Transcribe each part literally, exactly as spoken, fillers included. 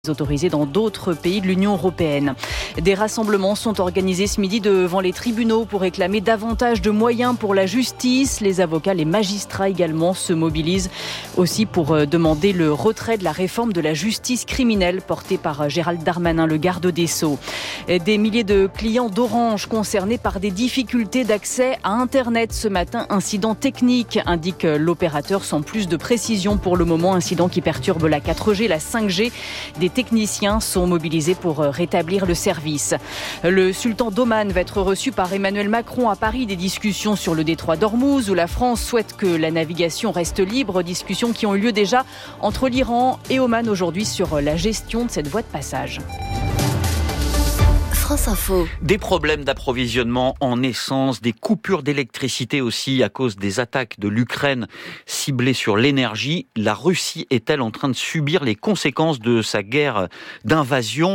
autorisés dans d'autres pays de l'Union européenne. Des rassemblements sont organisés ce midi devant les tribunaux pour réclamer davantage de moyens pour la justice. Les avocats, les magistrats également se mobilisent aussi pour demander le retrait de la réforme de la justice criminelle portée par Gérald Darmanin, le garde des Sceaux. Des milliers de clients d'Orange concernés par des difficultés d'accès à Internet ce matin. Incident technique, indique l'opérateur sans plus de précision pour le moment. Incident qui perturbe la quatre G, la cinq G. Des techniciens sont mobilisés pour rétablir le service. Le sultan d'Oman va être reçu par Emmanuel Macron à Paris. Des discussions sur le détroit d'Ormuz où la France souhaite que la navigation reste libre. Discussions qui ont eu lieu déjà entre l'Iran et Oman aujourd'hui sur la gestion de cette voie de passage. France Info. Des problèmes d'approvisionnement en essence, des coupures d'électricité aussi à cause des attaques de l'Ukraine ciblées sur l'énergie. La Russie est-elle en train de subir les conséquences de sa guerre d'invasion ?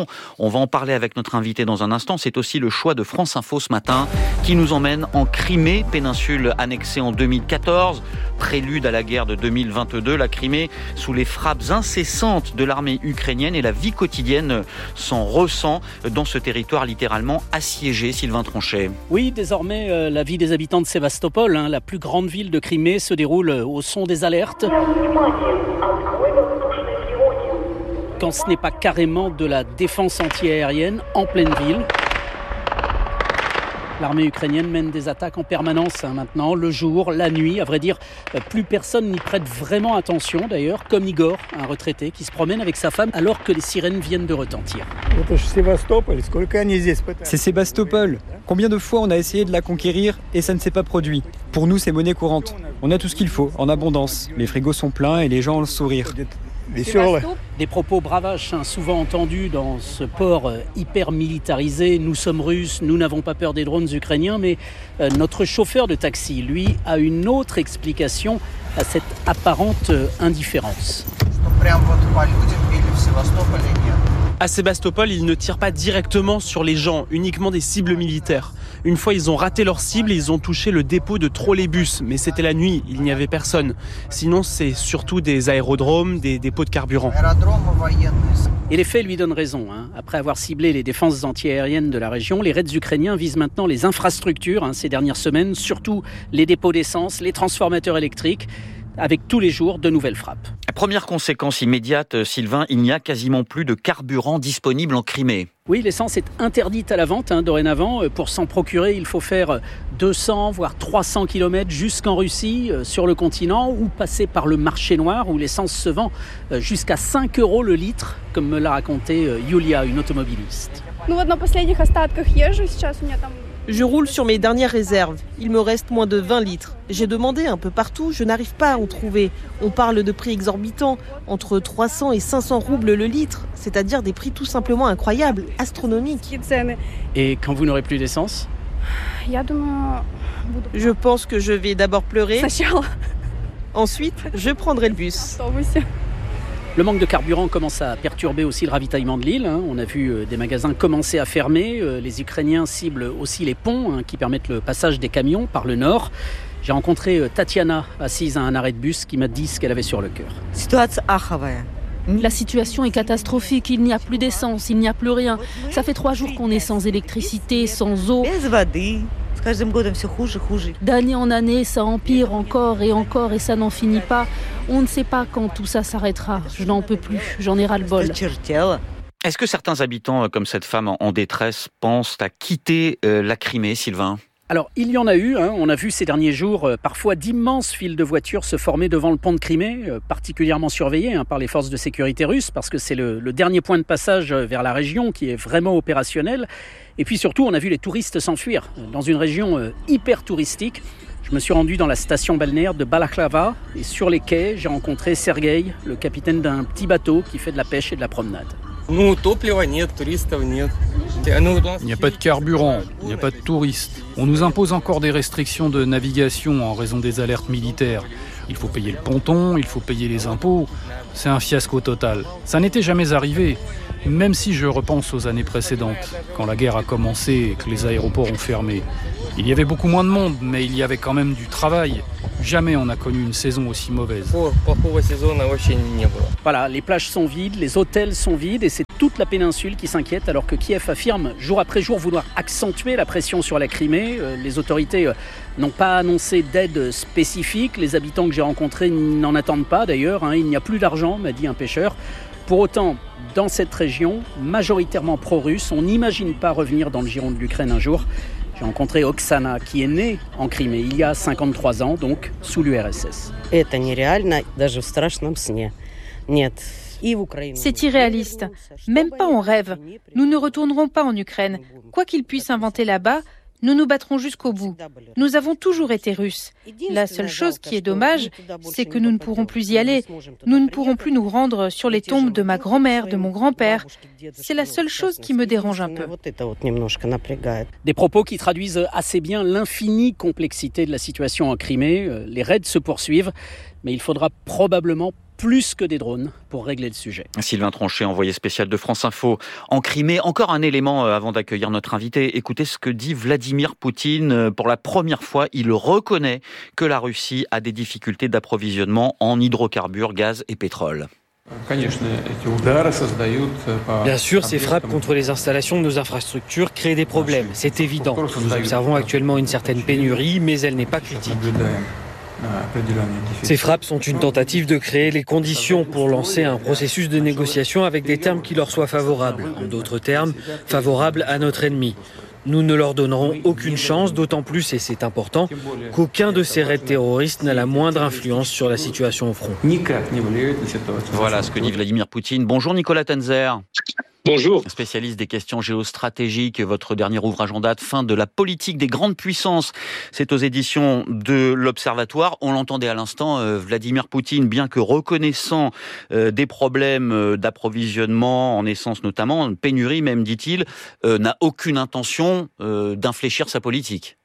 On va en parler avec notre invité dans un instant. C'est aussi le choix de France Info ce matin qui nous emmène en Crimée, péninsule annexée en deux mille quatorze. Prélude à la guerre de deux mille vingt-deux, la Crimée sous les frappes incessantes de l'armée ukrainienne et la vie quotidienne s'en ressent dans ce territoire littéralement assiégé. Sylvain Tronchet. Oui, désormais, euh, la vie des habitants de Sébastopol, hein, la plus grande ville de Crimée, se déroule au son des alertes. Quand ce n'est pas carrément de la défense anti-aérienne en pleine ville. L'armée ukrainienne mène des attaques en permanence hein, maintenant, le jour, la nuit. À vrai dire, plus personne n'y prête vraiment attention d'ailleurs, comme Igor, un retraité qui se promène avec sa femme alors que les sirènes viennent de retentir. C'est Sébastopol. Combien de fois on a essayé de la conquérir et ça ne s'est pas produit ? Pour nous, c'est monnaie courante. On a tout ce qu'il faut, en abondance. Les frigos sont pleins et les gens ont le sourire. Des propos bravaches, hein, souvent entendus dans ce port euh, hyper militarisé. Nous sommes russes, nous n'avons pas peur des drones ukrainiens, mais euh, notre chauffeur de taxi, lui, a une autre explication à cette apparente euh, indifférence. À Sébastopol, ils ne tirent pas directement sur les gens, uniquement des cibles militaires. Une fois, ils ont raté leur cible et ils ont touché le dépôt de trolleybus. Mais c'était la nuit, il n'y avait personne. Sinon, c'est surtout des aérodromes, des dépôts de carburant. Et les faits lui donnent raison. Hein. Après avoir ciblé les défenses antiaériennes de la région, les raids ukrainiens visent maintenant les infrastructures hein, ces dernières semaines, surtout les dépôts d'essence, les transformateurs électriques, avec tous les jours de nouvelles frappes. Première conséquence immédiate, Sylvain, il n'y a quasiment plus de carburant disponible en Crimée. Oui, l'essence est interdite à la vente hein, dorénavant. Pour s'en procurer, il faut faire deux cents voire trois cents kilomètres jusqu'en Russie, euh, sur le continent, ou passer par le marché noir où l'essence se vend euh, jusqu'à cinq euros le litre, comme me l'a raconté euh, Yulia, une automobiliste. Je roule sur mes dernières réserves. Il me reste moins de vingt litres. J'ai demandé un peu partout, je n'arrive pas à en trouver. On parle de prix exorbitants, entre trois cents et cinq cents roubles le litre, c'est-à-dire des prix tout simplement incroyables, astronomiques. Et quand vous n'aurez plus d'essence ? Je pense que je vais d'abord pleurer. Ensuite, je prendrai le bus. Le manque de carburant commence à perturber aussi le ravitaillement de l'île. On a vu des magasins commencer à fermer. Les Ukrainiens ciblent aussi les ponts qui permettent le passage des camions par le nord. J'ai rencontré Tatiana, assise à un arrêt de bus, qui m'a dit ce qu'elle avait sur le cœur. La situation est catastrophique, il n'y a plus d'essence, il n'y a plus rien. Ça fait trois jours qu'on est sans électricité, sans eau. D'année en année, ça empire encore et encore et ça n'en finit pas. On ne sait pas quand tout ça s'arrêtera. Je n'en peux plus, j'en ai ras-le-bol. Est-ce que certains habitants, comme cette femme en détresse, pensent à quitter euh, la Crimée, Sylvain ? Alors, il y en a eu, hein. On a vu ces derniers jours euh, parfois d'immenses files de voitures se former devant le pont de Crimée, euh, particulièrement surveillés hein, par les forces de sécurité russes, parce que c'est le, le dernier point de passage vers la région qui est vraiment opérationnel. Et puis surtout, on a vu les touristes s'enfuir dans une région euh, hyper touristique. Je me suis rendu dans la station balnéaire de Balaklava et sur les quais, j'ai rencontré Sergueï, le capitaine d'un petit bateau qui fait de la pêche et de la promenade. Il n'y a pas de carburant, il n'y a pas de touristes. On nous impose encore des restrictions de navigation en raison des alertes militaires. Il faut payer le ponton, il faut payer les impôts. C'est un fiasco total. Ça n'était jamais arrivé, même si je repense aux années précédentes, quand la guerre a commencé et que les aéroports ont fermé. Il y avait beaucoup moins de monde, mais il y avait quand même du travail. Jamais on n'a connu une saison aussi mauvaise. Voilà, les plages sont vides, les hôtels sont vides et c'est toute la péninsule qui s'inquiète alors que Kiev affirme jour après jour vouloir accentuer la pression sur la Crimée. Les autorités n'ont pas annoncé d'aide spécifique. Les habitants que j'ai rencontrés n'en attendent pas d'ailleurs. Hein. Il n'y a plus d'argent, m'a dit un pêcheur. Pour autant, dans cette région, majoritairement pro-russe, on n'imagine pas revenir dans le giron de l'Ukraine un jour. J'ai rencontré Oksana, qui est née en Crimée il y a cinquante-trois ans, donc sous l'U R S S. C'est irréaliste. Même pas en rêve. Nous ne retournerons pas en Ukraine. Quoi qu'ils puissent inventer là-bas, nous nous battrons jusqu'au bout. Nous avons toujours été Russes. La seule chose qui est dommage, c'est que nous ne pourrons plus y aller. Nous ne pourrons plus nous rendre sur les tombes de ma grand-mère, de mon grand-père. C'est la seule chose qui me dérange un peu. Des propos qui traduisent assez bien l'infinie complexité de la situation en Crimée. Les raids se poursuivent, mais il faudra probablement plus que des drones pour régler le sujet. Sylvain Tronchet, envoyé spécial de France Info en Crimée. Encore un élément avant d'accueillir notre invité. Écoutez ce que dit Vladimir Poutine. Pour la première fois, il reconnaît que la Russie a des difficultés d'approvisionnement en hydrocarbures, gaz et pétrole. Bien sûr, ces frappes contre les installations de nos infrastructures créent des problèmes, c'est évident. Nous observons actuellement une certaine pénurie, mais elle n'est pas critique. Ces frappes sont une tentative de créer les conditions pour lancer un processus de négociation avec des termes qui leur soient favorables. En d'autres termes, favorables à notre ennemi. Nous ne leur donnerons aucune chance, d'autant plus, et c'est important, qu'aucun de ces raids terroristes n'a la moindre influence sur la situation au front. Voilà ce que dit Vladimir Poutine. Bonjour Nicolas Tenzer. Bonjour. Spécialiste des questions géostratégiques, votre dernier ouvrage en date, Fin de la politique des grandes puissances. C'est aux éditions de l'Observatoire. On l'entendait à l'instant, euh, Vladimir Poutine, bien que reconnaissant euh, des problèmes euh, d'approvisionnement en essence notamment, pénurie même dit-il, euh, n'a aucune intention euh, d'infléchir sa politique.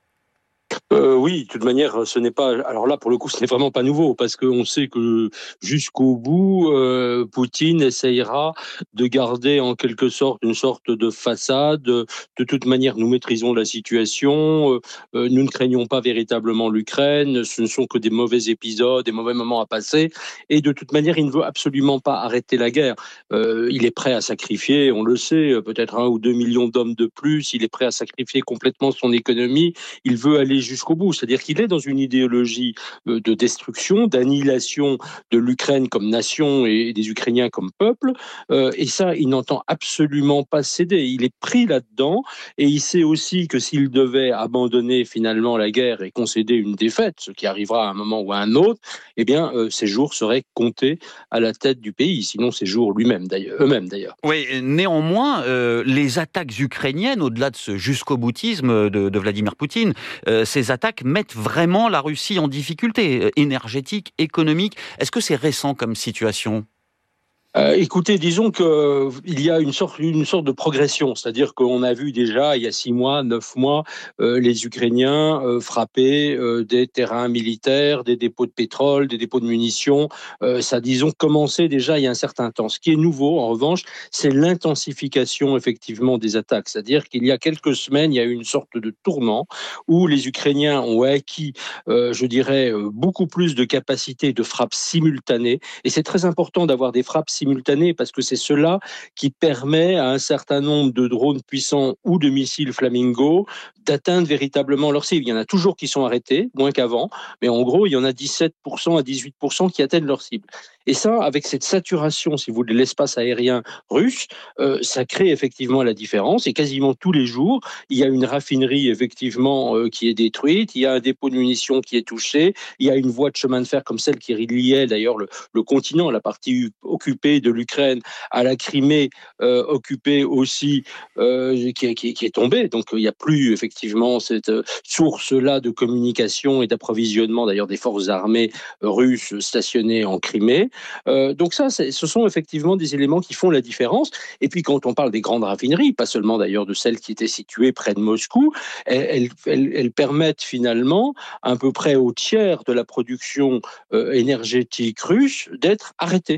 Euh, oui, de toute manière, ce n'est pas. Alors là, pour le coup, ce n'est vraiment pas nouveau parce qu'on sait que jusqu'au bout, euh, Poutine essayera de garder en quelque sorte une sorte de façade. De toute manière, nous maîtrisons la situation. Euh, nous ne craignons pas véritablement l'Ukraine. Ce ne sont que des mauvais épisodes, des mauvais moments à passer. Et de toute manière, il ne veut absolument pas arrêter la guerre. Euh, il est prêt à sacrifier, on le sait, peut-être un ou deux millions d'hommes de plus. Il est prêt à sacrifier complètement son économie. Il veut aller jusqu'au bout, c'est-à-dire qu'il est dans une idéologie de destruction, d'annihilation de l'Ukraine comme nation et des Ukrainiens comme peuple, euh, et ça, il n'entend absolument pas céder. Il est pris là-dedans, et il sait aussi que s'il devait abandonner finalement la guerre et concéder une défaite, ce qui arrivera à un moment ou à un autre, eh bien, euh, ses jours seraient comptés à la tête du pays, sinon ses jours lui-même, d'ailleurs, eux-mêmes d'ailleurs. Oui, néanmoins, euh, les attaques ukrainiennes, au-delà de ce jusqu'au-boutisme de, de Vladimir Poutine, euh, ces attaques mettent vraiment la Russie en difficulté énergétique, économique. Est-ce que c'est récent comme situation ? Euh, écoutez, disons qu'il euh, y a une sorte, une sorte de progression, c'est-à-dire qu'on a vu déjà il y a six mois, neuf mois, euh, les Ukrainiens euh, frapper euh, des terrains militaires, des dépôts de pétrole, des dépôts de munitions. Euh, ça, disons, commençait déjà il y a un certain temps. Ce qui est nouveau, en revanche, c'est l'intensification effectivement des attaques, c'est-à-dire qu'il y a quelques semaines, il y a eu une sorte de tournant où les Ukrainiens ont acquis, euh, je dirais, beaucoup plus de capacités de frappe simultanée, et c'est très important d'avoir des frappes simultanée, parce que c'est cela qui permet à un certain nombre de drones puissants ou de missiles Flamingo d'atteindre véritablement leur cible. Il y en a toujours qui sont arrêtés, moins qu'avant, mais en gros, il y en a dix-sept pour cent à dix-huit pour cent qui atteignent leur cible. Et ça, avec cette saturation, si vous voulez, de l'espace aérien russe, euh, ça crée effectivement la différence. Et quasiment tous les jours, il y a une raffinerie effectivement euh, qui est détruite, il y a un dépôt de munitions qui est touché, il y a une voie de chemin de fer comme celle qui reliait d'ailleurs le, le continent, la partie occupée de l'Ukraine à la Crimée, euh, occupée aussi, euh, qui, qui, qui est tombée. Donc il n'y a plus effectivement cette source-là de communication et d'approvisionnement d'ailleurs des forces armées russes stationnées en Crimée. Euh, donc ça, c'est, ce sont effectivement des éléments qui font la différence. Et puis quand on parle des grandes raffineries, pas seulement d'ailleurs de celles qui étaient situées près de Moscou, elles, elles, elles permettent finalement à peu près au tiers de la production euh, énergétique russe d'être arrêtée.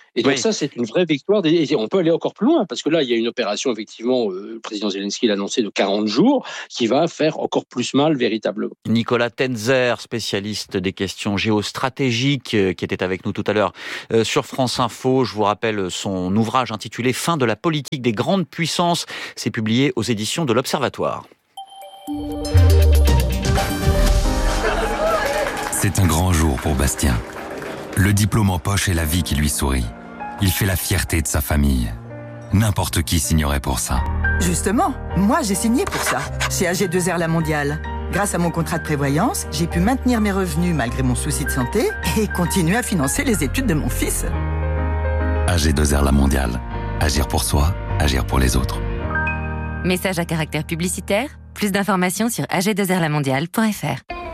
Et donc oui. ça, c'est une vraie victoire. Des... Et on peut aller encore plus loin, parce que là, il y a une opération, effectivement, euh, le président Zelensky l'a annoncé, de quarante jours, qui va faire encore plus mal, véritablement. Nicolas Tenzer, spécialiste des questions géostratégiques, euh, qui était avec nous tout à l'heure euh, sur France Info. Je vous rappelle son ouvrage intitulé « Fin de la politique des grandes puissances ». C'est publié aux éditions de l'Observatoire. C'est un grand jour pour Bastien. Le diplôme en poche et la vie qui lui sourit. Il fait la fierté de sa famille. N'importe qui signerait pour ça. Justement, moi j'ai signé pour ça, chez A G deux R La Mondiale. Grâce à mon contrat de prévoyance, j'ai pu maintenir mes revenus malgré mon souci de santé et continuer à financer les études de mon fils. A G deux R La Mondiale. Agir pour soi, agir pour les autres. Message à caractère publicitaire. Plus d'informations sur a g deux r la mondiale point f r.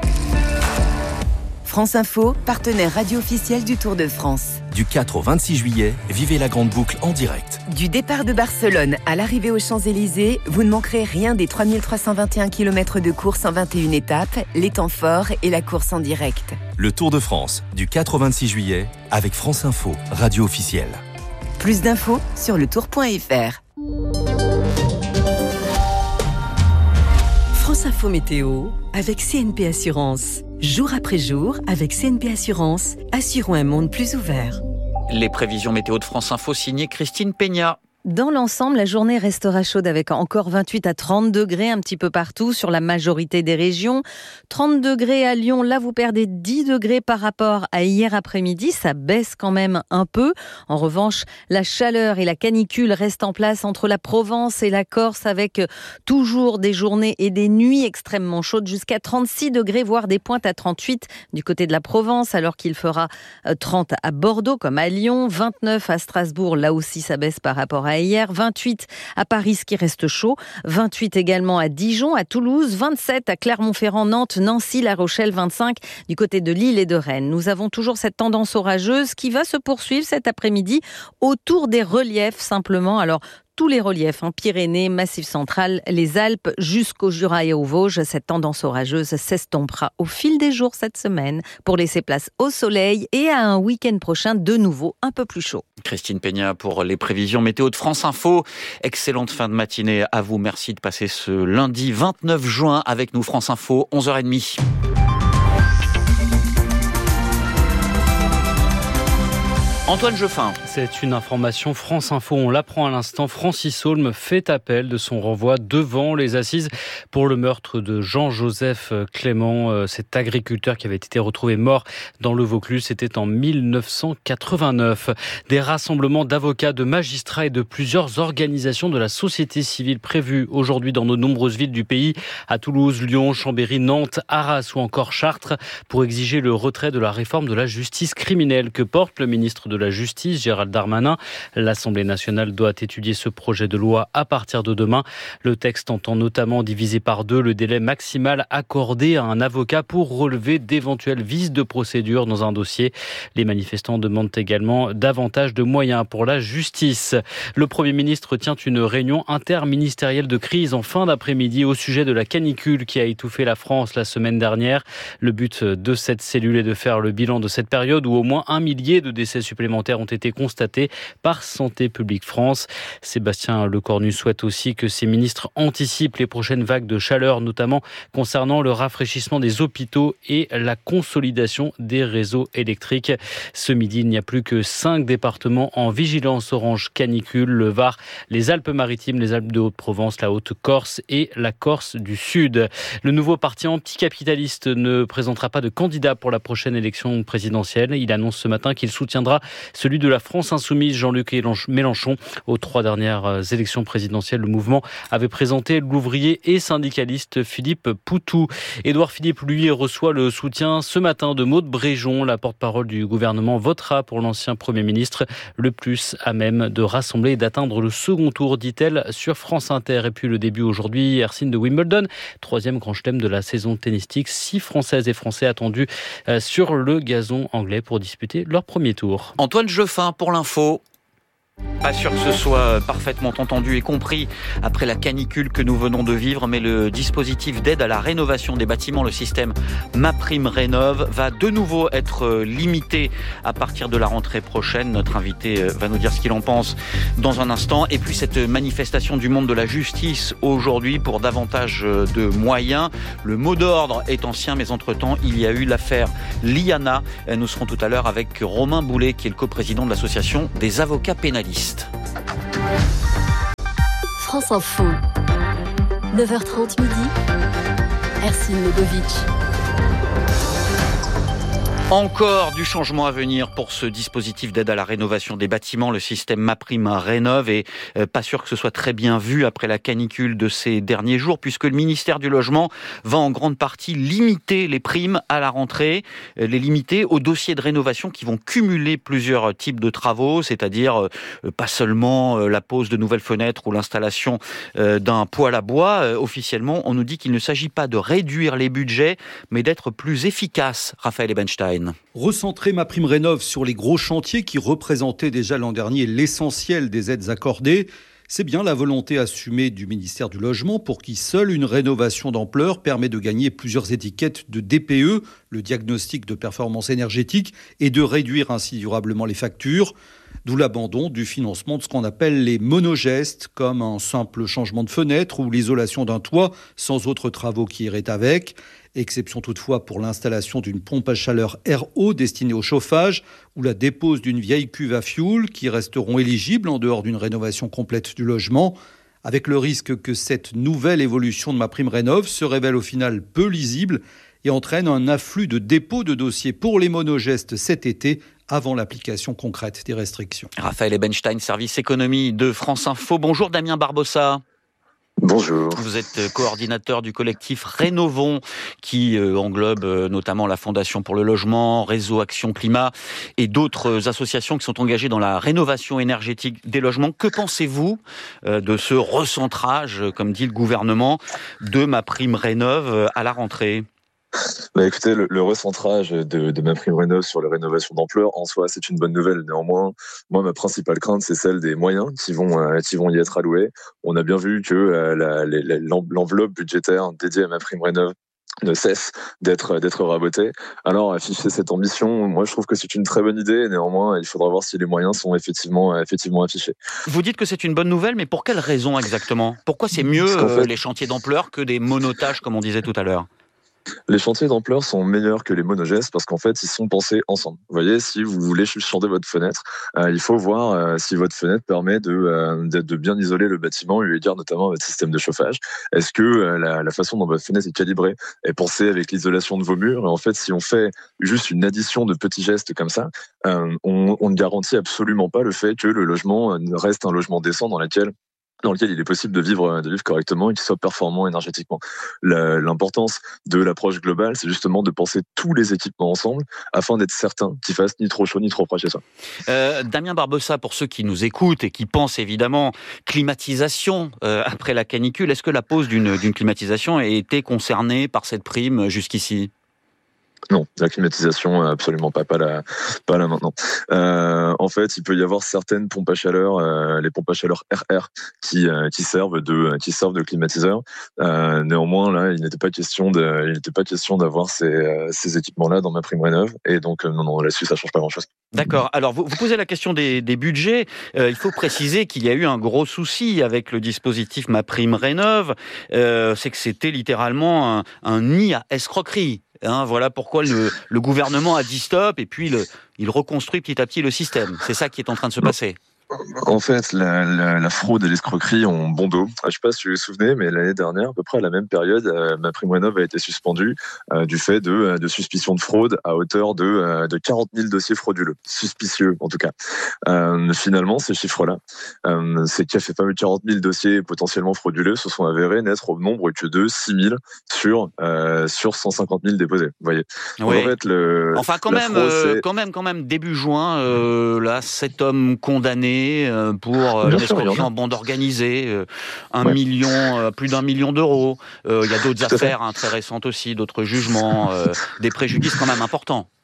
France Info, partenaire radio officiel du Tour de France. Du quatre au vingt-six juillet, vivez la grande boucle en direct. Du départ de Barcelone à l'arrivée aux Champs-Élysées, vous ne manquerez rien des trois mille trois cent vingt et un kilomètres de course en vingt et une étapes, les temps forts et la course en direct. Le Tour de France, du quatre au vingt-six juillet, avec France Info, radio officielle. Plus d'infos sur le tour point f r. France Info Météo avec C N P Assurance. Jour après jour, avec C N P Assurance, assurons un monde plus ouvert. Les prévisions météo de France Info signées Christine Peña. Dans l'ensemble, la journée restera chaude avec encore vingt-huit à trente degrés un petit peu partout sur la majorité des régions. trente degrés à Lyon, là vous perdez dix degrés par rapport à hier après-midi, ça baisse quand même un peu. En revanche, la chaleur et la canicule restent en place entre la Provence et la Corse avec toujours des journées et des nuits extrêmement chaudes jusqu'à trente-six degrés, voire des pointes à trente-huit du côté de la Provence, alors qu'il fera trente à Bordeaux comme à Lyon, vingt-neuf à Strasbourg, là aussi ça baisse par rapport à hier, vingt-huit à Paris, ce qui reste chaud, vingt-huit également à Dijon, à Toulouse, vingt-sept à Clermont-Ferrand, Nantes, Nancy, La Rochelle, vingt-cinq du côté de Lille et de Rennes. Nous avons toujours cette tendance orageuse qui va se poursuivre cet après-midi autour des reliefs simplement. Alors, tous les reliefs, hein, Pyrénées, Massif central, les Alpes, jusqu'au Jura et aux Vosges. Cette tendance orageuse s'estompera au fil des jours cette semaine pour laisser place au soleil et à un week-end prochain de nouveau un peu plus chaud. Christine Peña pour les prévisions météo de France Info. Excellente fin de matinée à vous. Merci de passer ce lundi vingt-neuf juin avec nous. France Info, onze heures trente. Antoine Geoffin. C'est une information France Info, on l'apprend à l'instant. Francis Holm fait appel de son renvoi devant les assises pour le meurtre de Jean-Joseph Clément, cet agriculteur qui avait été retrouvé mort dans le Vaucluse. C'était en mille neuf cent quatre-vingt-neuf. Des rassemblements d'avocats, de magistrats et de plusieurs organisations de la société civile prévus aujourd'hui dans de nombreuses villes du pays, à Toulouse, Lyon, Chambéry, Nantes, Arras ou encore Chartres, pour exiger le retrait de la réforme de la justice criminelle que porte le ministre de de la Justice, Gérald Darmanin. L'Assemblée nationale doit étudier ce projet de loi à partir de demain. Le texte entend notamment diviser par deux le délai maximal accordé à un avocat pour relever d'éventuels vices de procédure dans un dossier. Les manifestants demandent également davantage de moyens pour la justice. Le Premier ministre tient une réunion interministérielle de crise en fin d'après-midi au sujet de la canicule qui a étouffé la France la semaine dernière. Le but de cette cellule est de faire le bilan de cette période où au moins un millier de décès supplémentaires ont été constatés par Santé publique France. Sébastien Lecornu souhaite aussi que ses ministres anticipent les prochaines vagues de chaleur, notamment concernant le rafraîchissement des hôpitaux et la consolidation des réseaux électriques. Ce midi, il n'y a plus que cinq départements en vigilance orange canicule, le Var, les Alpes-Maritimes, les Alpes de Haute-Provence, la Haute-Corse et la Corse du Sud. Le nouveau parti anticapitaliste ne présentera pas de candidat pour la prochaine élection présidentielle. Il annonce ce matin qu'il soutiendra celui de la France Insoumise, Jean-Luc Mélenchon. Aux trois dernières élections présidentielles, le mouvement avait présenté l'ouvrier et syndicaliste Philippe Poutou. Édouard Philippe, lui, reçoit le soutien ce matin de Maude Bréjon. La porte-parole du gouvernement votera pour l'ancien Premier ministre, le plus à même de rassembler et d'atteindre le second tour, dit-elle, sur France Inter. Et puis le début aujourd'hui, Hercine de Wimbledon, troisième grand chelem de la saison tennistique. Six Françaises et Français attendus sur le gazon anglais pour disputer leur premier tour. Antoine Geoffin pour l'info. Pas sûr que ce soit parfaitement entendu et compris après la canicule que nous venons de vivre, mais le dispositif d'aide à la rénovation des bâtiments, le système MaPrimeRénov', va de nouveau être limité à partir de la rentrée prochaine. Notre invité va nous dire ce qu'il en pense dans un instant. Et puis cette manifestation du monde de la justice aujourd'hui pour davantage de moyens. Le mot d'ordre est ancien, mais entre-temps, il y a eu l'affaire Liana. Nous serons tout à l'heure avec Romain Boulet, qui est le coprésident de l'association des avocats pénalistes. France Info, neuf heures trente midi, Ercine Legovic. Encore du changement à venir pour ce dispositif d'aide à la rénovation des bâtiments, le système MaPrimeRénov', et euh, pas sûr que ce soit très bien vu après la canicule de ces derniers jours, puisque le ministère du Logement va en grande partie limiter les primes à la rentrée, euh, les limiter aux dossiers de rénovation qui vont cumuler plusieurs types de travaux, c'est-à-dire euh, pas seulement euh, la pose de nouvelles fenêtres ou l'installation euh, d'un poêle à bois. Euh, officiellement, on nous dit qu'il ne s'agit pas de réduire les budgets, mais d'être plus efficace. Raphaël Ebenstein. Recentrer MaPrimeRénov' sur les gros chantiers qui représentaient déjà l'an dernier l'essentiel des aides accordées, c'est bien la volonté assumée du ministère du Logement pour qui seule une rénovation d'ampleur permet de gagner plusieurs étiquettes de D P E, le diagnostic de performance énergétique, et de réduire ainsi durablement les factures. D'où l'abandon du financement de ce qu'on appelle les monogestes, comme un simple changement de fenêtre ou l'isolation d'un toit sans autres travaux qui iraient avec. Exception toutefois pour l'installation d'une pompe à chaleur R O destinée au chauffage ou la dépose d'une vieille cuve à fioul qui resteront éligibles en dehors d'une rénovation complète du logement, avec le risque que cette nouvelle évolution de MaPrimeRénov' se révèle au final peu lisible et entraîne un afflux de dépôts de dossiers pour les monogestes cet été avant l'application concrète des restrictions. Raphaël Ebenstein, service économie de France Info. Bonjour Damien Barbossa. Bonjour. Vous êtes coordinateur du collectif Rénovons, qui euh, englobe euh, notamment la Fondation pour le logement, Réseau Action Climat et d'autres associations qui sont engagées dans la rénovation énergétique des logements. Que pensez-vous euh, de ce recentrage, comme dit le gouvernement, de MaPrimeRénov' euh, à la rentrée ? Bah écoutez, le, le recentrage de, de MaPrimeRénov' sur les rénovations d'ampleur, en soi, c'est une bonne nouvelle. Néanmoins, moi, ma principale crainte, c'est celle des moyens qui vont, euh, qui vont y être alloués. On a bien vu que euh, la, la, l'enveloppe budgétaire dédiée à MaPrimeRénov' ne cesse d'être d'être rabotée. Alors, afficher cette ambition, moi, je trouve que c'est une très bonne idée. Néanmoins, il faudra voir si les moyens sont effectivement, effectivement affichés. Vous dites que c'est une bonne nouvelle, mais pour quelle raison exactement ? Pourquoi c'est mieux euh, fait... les chantiers d'ampleur que des monotages, comme on disait tout à l'heure ? Les chantiers d'ampleur sont meilleurs que les monogestes parce qu'en fait, ils sont pensés ensemble. Vous voyez, si vous voulez changer votre fenêtre, euh, il faut voir euh, si votre fenêtre permet de, euh, de, de bien isoler le bâtiment, eu égard notamment à votre système de chauffage. Est-ce que euh, la, la façon dont votre fenêtre est calibrée est pensée avec l'isolation de vos murs ? Et en fait, si on fait juste une addition de petits gestes comme ça, euh, on, on ne garantit absolument pas le fait que le logement reste un logement décent dans lequel dans lequel il est possible de vivre, de vivre correctement et qu'il soit performant énergétiquement. La, l'importance de l'approche globale, c'est justement de penser tous les équipements ensemble afin d'être certain qu'ils fassent ni trop chaud ni trop froid chez soi. Euh, Damien Barbossa, pour ceux qui nous écoutent et qui pensent évidemment climatisation euh, après la canicule, est-ce que la pose d'une, d'une climatisation a été concernée par cette prime jusqu'ici ? Non, la climatisation, absolument pas, pas là, pas là maintenant. Euh, en fait, il peut y avoir certaines pompes à chaleur, euh, les pompes à chaleur R R, qui euh, qui servent de qui servent de climatiseur. Euh, néanmoins, là, il n'était pas question de, il n'était pas question d'avoir ces euh, ces équipements-là dans MaPrimeRénov', et donc euh, non, non, là-dessus, ça change pas grand-chose. D'accord. Alors, vous, vous posez la question des, des budgets. Euh, il faut préciser qu'il y a eu un gros souci avec le dispositif MaPrimeRénov'. Euh, c'est que c'était littéralement un, un nid à escroquerie. Hein, voilà pourquoi le, le gouvernement a dit stop et puis le, il reconstruit petit à petit le système. C'est ça qui est en train de se passer. En fait, la, la, la fraude et l'escroquerie ont bon dos. Je ne sais pas si vous vous souvenez, mais l'année dernière, à peu près à la même période, euh, MaPrimeRénov' a été suspendu euh, du fait de, de suspicion de fraude à hauteur de, euh, de quarante mille dossiers frauduleux. Suspicieux, en tout cas. Euh, finalement, ces chiffres-là, euh, ces fameux quarante mille dossiers potentiellement frauduleux se sont avérés n'être au nombre que de six mille sur, euh, sur cent cinquante mille déposés. Vous voyez. Oui. En fait, le, enfin, quand même, fraude, euh, quand même, quand même, début juin, euh, là, sept hommes condamnés pour l'escroquerie en bande organisée, un ouais. million, plus d'un million d'euros. Il euh, y a d'autres affaires hein, très récentes aussi, d'autres jugements, euh, des préjudices quand même importants.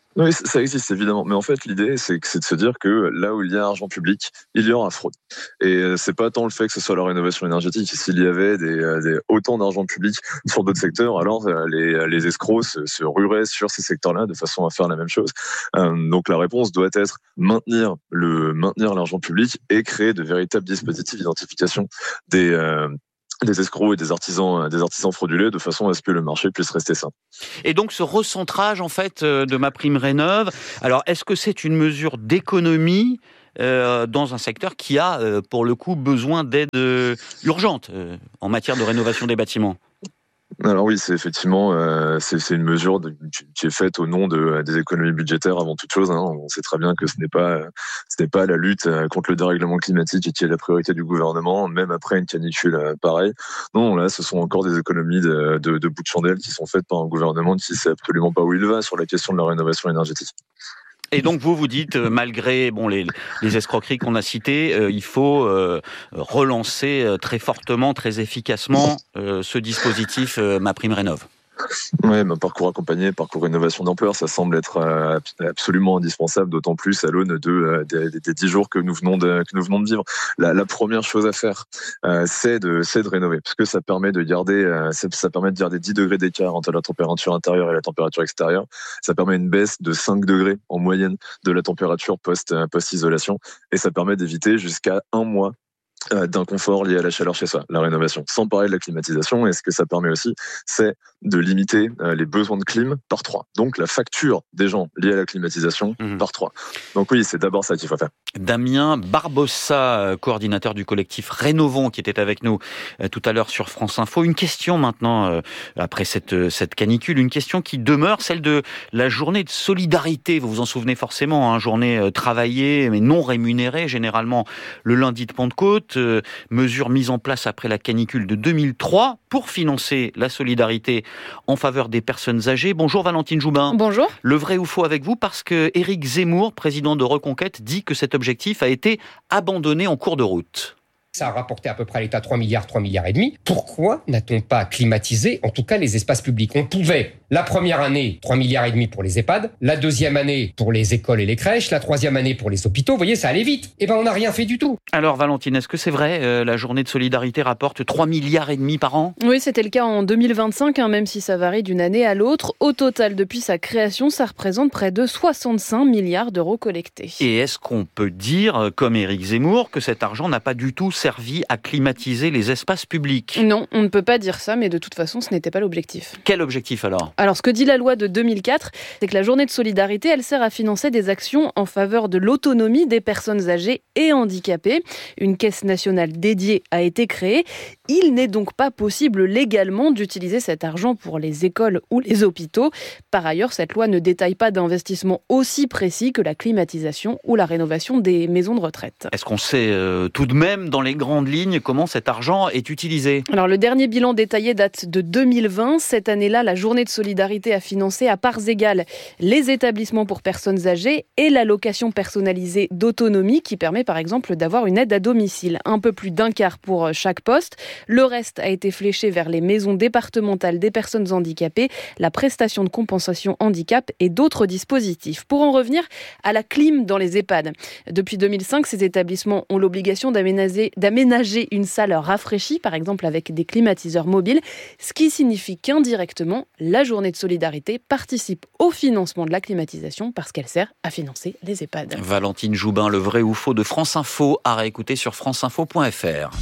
Oui, ça existe évidemment, mais en fait l'idée c'est, c'est de se dire que là où il y a argent public, il y aura fraude. Et c'est pas tant le fait que ce soit la rénovation énergétique. S'il y avait des, des, autant d'argent public sur d'autres secteurs, alors les, les escrocs se, se rueraient sur ces secteurs-là de façon à faire la même chose. Euh, donc la réponse doit être maintenir le maintenir l'argent public et créer de véritables dispositifs d'identification des euh, des escrocs et des artisans, des artisans frauduleux, de façon à ce que le marché puisse rester sain. Et donc ce recentrage en fait de MaPrimeRénov', alors est-ce que c'est une mesure d'économie euh, dans un secteur qui a euh, pour le coup besoin d'aide euh, urgente euh, en matière de rénovation des bâtiments ? Alors oui, c'est effectivement euh, c'est, c'est une mesure de, qui est faite au nom de, des économies budgétaires avant toute chose. Hein. On sait très bien que ce n'est pas ce n'est pas la lutte contre le dérèglement climatique qui est la priorité du gouvernement, même après une canicule euh, pareille. Non, là, ce sont encore des économies de, de, de bout de chandelle qui sont faites par un gouvernement qui sait absolument pas où il va sur la question de la rénovation énergétique. Et donc vous vous dites, euh, malgré bon les, les escroqueries qu'on a citées, euh, il faut euh, relancer euh, très fortement, très efficacement euh, ce dispositif euh, MaPrimeRénov'. Oui, bah, parcours accompagné, parcours rénovation d'ampleur, ça semble être euh, absolument indispensable, d'autant plus à l'aune de, euh, des, des dix jours que nous venons de, que nous venons de vivre. La, la première chose à faire, euh, c'est, de, c'est de rénover, parce que ça permet de garder, euh, ça, ça permet de garder dix degrés d'écart entre la température intérieure et la température extérieure. Ça permet une baisse de cinq degrés en moyenne de la température post, post-isolation, et ça permet d'éviter jusqu'à un mois d'inconfort lié à la chaleur chez soi, la rénovation. Sans parler de la climatisation, et ce que ça permet aussi, c'est de limiter les besoins de clim par trois. Donc la facture des gens liée à la climatisation mmh. par trois. Donc oui, c'est d'abord ça qu'il faut faire. Damien Barbossa, coordinateur du collectif Rénovons, qui était avec nous tout à l'heure sur France Info. Une question maintenant, après cette, cette canicule, une question qui demeure, celle de la journée de solidarité. Vous vous en souvenez forcément, hein, journée travaillée mais non rémunérée, généralement le lundi de Pentecôte. Euh, mesure mise en place après la canicule de deux mille trois pour financer la solidarité en faveur des personnes âgées. Bonjour Valentine Joubin. Bonjour. Le vrai ou faux avec vous, parce que Éric Zemmour, président de Reconquête, dit que cet objectif a été abandonné en cours de route. Ça a rapporté à peu près à l'État trois milliards, trois milliards et demi. Pourquoi n'a-t-on pas climatisé, en tout cas, les espaces publics ? On pouvait, la première année, trois milliards et demi pour les EHPAD, la deuxième année pour les écoles et les crèches, la troisième année pour les hôpitaux. Vous voyez, ça allait vite. Eh ben, on n'a rien fait du tout. Alors, Valentine, est-ce que c'est vrai, euh, la journée de solidarité rapporte trois milliards et demi par an ? Oui, c'était le cas en deux mille vingt-cinq, hein, même si ça varie d'une année à l'autre. Au total, depuis sa création, ça représente près de soixante-cinq milliards d'euros collectés. Et est-ce qu'on peut dire, comme Éric Zemmour, que cet argent n'a pas du tout servi à climatiser les espaces publics ? Non, on ne peut pas dire ça, mais de toute façon, ce n'était pas l'objectif. Quel objectif alors ? Alors, ce que dit la loi de deux mille quatre, c'est que la journée de solidarité, elle sert à financer des actions en faveur de l'autonomie des personnes âgées et handicapées. Une caisse nationale dédiée a été créée. Il n'est donc pas possible légalement d'utiliser cet argent pour les écoles ou les hôpitaux. Par ailleurs, cette loi ne détaille pas d'investissements aussi précis que la climatisation ou la rénovation des maisons de retraite. Est-ce qu'on sait euh, tout de même, dans les grandes lignes, comment cet argent est utilisé ? Alors, le dernier bilan détaillé date de deux mille vingt. Cette année-là, la journée de solidarité a financé à parts égales les établissements pour personnes âgées et l'allocation personnalisée d'autonomie qui permet par exemple d'avoir une aide à domicile. Un peu plus d'un quart pour chaque poste. Le reste a été fléché vers les maisons départementales des personnes handicapées, la prestation de compensation handicap et d'autres dispositifs. Pour en revenir à la clim dans les EHPAD. Depuis deux mille cinq, ces établissements ont l'obligation d'aménager, d'aménager une salle rafraîchie, par exemple avec des climatiseurs mobiles, ce qui signifie qu'indirectement, la journée de solidarité participe au financement de la climatisation parce qu'elle sert à financer les EHPAD. Valentine Joubin, le vrai ou faux de France Info, à réécouter sur franceinfo point f r.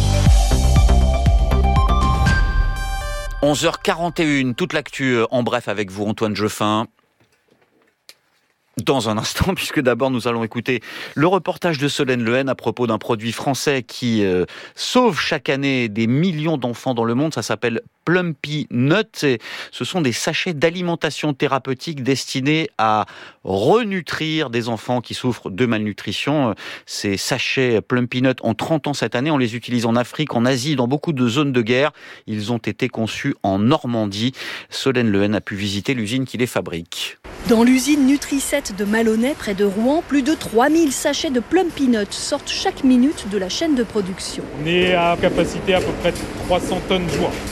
onze heures quarante et une, toute l'actu en bref avec vous, Antoine Jeuffin. Dans un instant, puisque d'abord nous allons écouter le reportage de Solène Lehen à propos d'un produit français qui euh, sauve chaque année des millions d'enfants dans le monde. Ça s'appelle Plumpy Nut. Et ce sont des sachets d'alimentation thérapeutique destinés à renutrir des enfants qui souffrent de malnutrition. Ces sachets Plumpy Nut ont trente ans cette année. On les utilise en Afrique, en Asie, dans beaucoup de zones de guerre. Ils ont été conçus en Normandie. Solène Lehen a pu visiter l'usine qui les fabrique. Dans l'usine Nutricet de Malonnet, près de Rouen, plus de trois mille sachets de Plumpy Nut sortent chaque minute de la chaîne de production. On est à capacité à peu près trois cents tonnes jour. Les Plumpy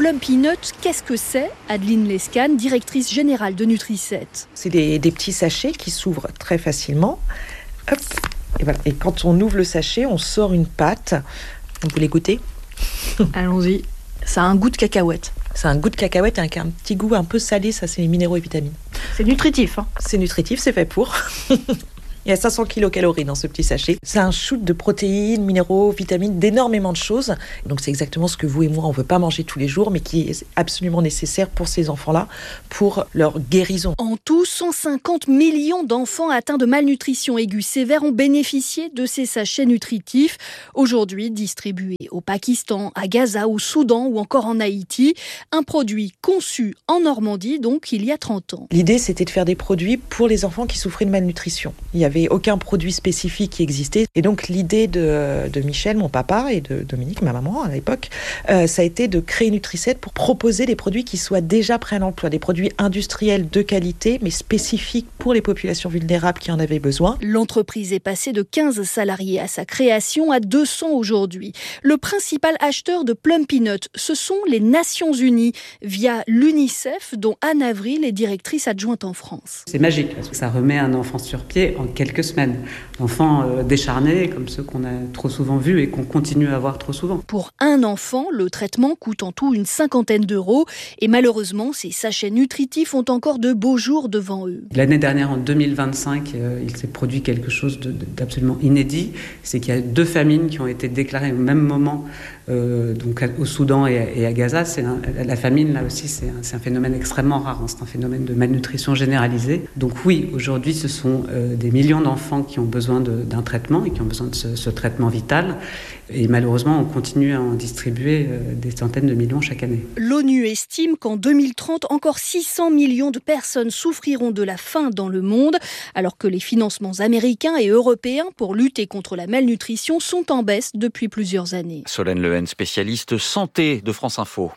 Plum Peanut, qu'est-ce que c'est ? Adeline Lescan, directrice générale de Nutricet. C'est des, des petits sachets qui s'ouvrent très facilement. Hop, et voilà. Et quand on ouvre le sachet, on sort une pâte. Vous voulez goûter ? Allons-y. Ça a un goût de cacahuète. C'est un goût de cacahuète avec un petit goût un peu salé, ça c'est les minéraux et vitamines. C'est nutritif. Hein. C'est nutritif, c'est fait pour. Il y a cinq cents kilocalories dans ce petit sachet. C'est un shoot de protéines, minéraux, vitamines, d'énormément de choses. Donc c'est exactement ce que vous et moi, on ne veut pas manger tous les jours, mais qui est absolument nécessaire pour ces enfants-là, pour leur guérison. En tout, cent cinquante millions d'enfants atteints de malnutrition aiguë sévère ont bénéficié de ces sachets nutritifs. Aujourd'hui distribués au Pakistan, à Gaza, au Soudan ou encore en Haïti. Un produit conçu en Normandie, donc il y a trente ans. L'idée, c'était de faire des produits pour les enfants qui souffraient de malnutrition. Il y avait aucun produit spécifique qui existait. Et donc, l'idée de, de Michel, mon papa, et de Dominique, ma maman, à l'époque, euh, ça a été de créer Nutricet pour proposer des produits qui soient déjà prêts à l'emploi, des produits industriels de qualité, mais spécifiques pour les populations vulnérables qui en avaient besoin. L'entreprise est passée de quinze salariés à sa création à deux cents aujourd'hui. Le principal acheteur de Plum Peanut, ce sont les Nations Unies, via l'UNICEF, dont Anne Avril est directrice adjointe en France. C'est magique, parce que ça remet un enfant sur pied en quelques semaines. Enfants euh, décharnés, comme ceux qu'on a trop souvent vus et qu'on continue à voir trop souvent. Pour un enfant, le traitement coûte en tout une cinquantaine d'euros. Et malheureusement, ces sachets nutritifs ont encore de beaux jours devant eux. L'année dernière, en deux mille vingt-cinq, euh, il s'est produit quelque chose de, de, d'absolument inédit. C'est qu'il y a deux famines qui ont été déclarées au même moment, euh, donc au Soudan et à, et à Gaza. C'est un, la famine, là aussi, c'est un, c'est un phénomène extrêmement rare. Hein. C'est un phénomène de malnutrition généralisée. Donc oui, aujourd'hui, ce sont euh, des millions d'enfants qui ont besoin de, d'un traitement et qui ont besoin de ce, ce traitement vital. Et malheureusement, on continue à en distribuer euh, des centaines de millions chaque année. L'ONU estime qu'en deux mille trente, encore six cents millions de personnes souffriront de la faim dans le monde, alors que les financements américains et européens pour lutter contre la malnutrition sont en baisse depuis plusieurs années. Solène Lehen, spécialiste santé de France Info.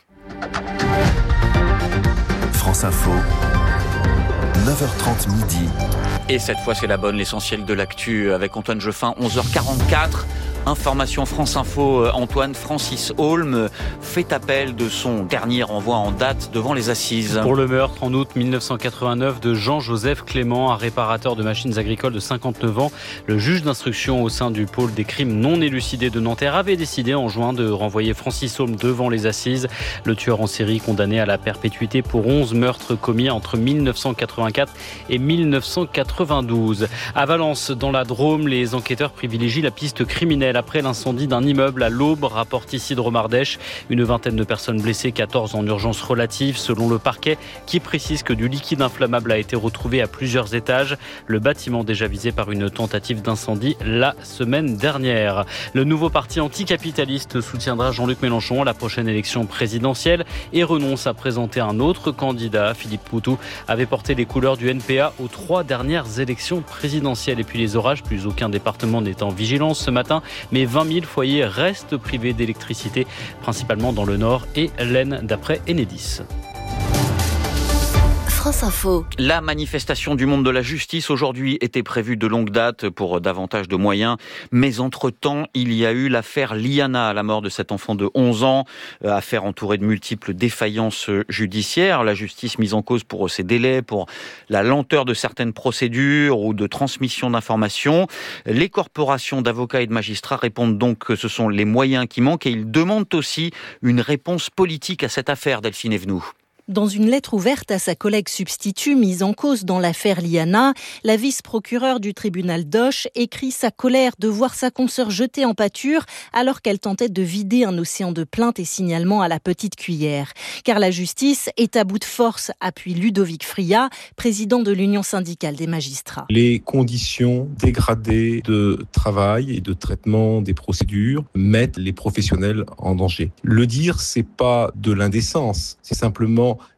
France Info, neuf heures trente midi. Et cette fois, c'est la bonne, l'essentiel de l'actu avec Antoine Jeuffin, onze heures quarante-quatre. Information France Info, Antoine, Francis Holm fait appel de son dernier renvoi en date devant les assises. Pour le meurtre en août dix-neuf cent quatre-vingt-neuf de Jean-Joseph Clément, un réparateur de machines agricoles de cinquante-neuf ans, le juge d'instruction au sein du pôle des crimes non élucidés de Nanterre avait décidé en juin de renvoyer Francis Holm devant les assises. Le tueur en série condamné à la perpétuité pour onze meurtres commis entre dix-neuf cent quatre-vingt-quatre et dix-neuf cent quatre-vingt-douze. À Valence, dans la Drôme, les enquêteurs privilégient la piste criminelle après l'incendie d'un immeuble à l'Aube, rapporte Isidre Mardèche. Une vingtaine de personnes blessées, quatorze en urgence relative, selon le parquet, qui précise que du liquide inflammable a été retrouvé à plusieurs étages. Le bâtiment déjà visé par une tentative d'incendie la semaine dernière. Le nouveau parti anticapitaliste soutiendra Jean-Luc Mélenchon à la prochaine élection présidentielle et renonce à présenter un autre candidat. Philippe Poutou avait porté les couleurs du N P A aux trois dernières élections présidentielles. Et puis les orages, plus aucun département n'est en vigilance ce matin. Mais vingt mille foyers restent privés d'électricité, principalement dans le Nord et l'Aisne, d'après Enedis. France Info. La manifestation du monde de la justice aujourd'hui était prévue de longue date pour davantage de moyens. Mais entre-temps, il y a eu l'affaire Liana, la mort de cet enfant de onze ans, affaire entourée de multiples défaillances judiciaires. La justice mise en cause pour ses délais, pour la lenteur de certaines procédures ou de transmission d'informations. Les corporations d'avocats et de magistrats répondent donc que ce sont les moyens qui manquent et ils demandent aussi une réponse politique à cette affaire, Delphine Evenou. Dans une lettre ouverte à sa collègue substitut mise en cause dans l'affaire Liana, la vice-procureure du tribunal d'Auch écrit sa colère de voir sa consoeur jetée en pâture alors qu'elle tentait de vider un océan de plaintes et signalements à la petite cuillère. Car la justice est à bout de force, appuie Ludovic Friat, président de l'Union syndicale des magistrats. Les conditions dégradées de travail et de traitement des procédures mettent les professionnels en danger. Le dire, c'est pas de l'indécence, c'est simplement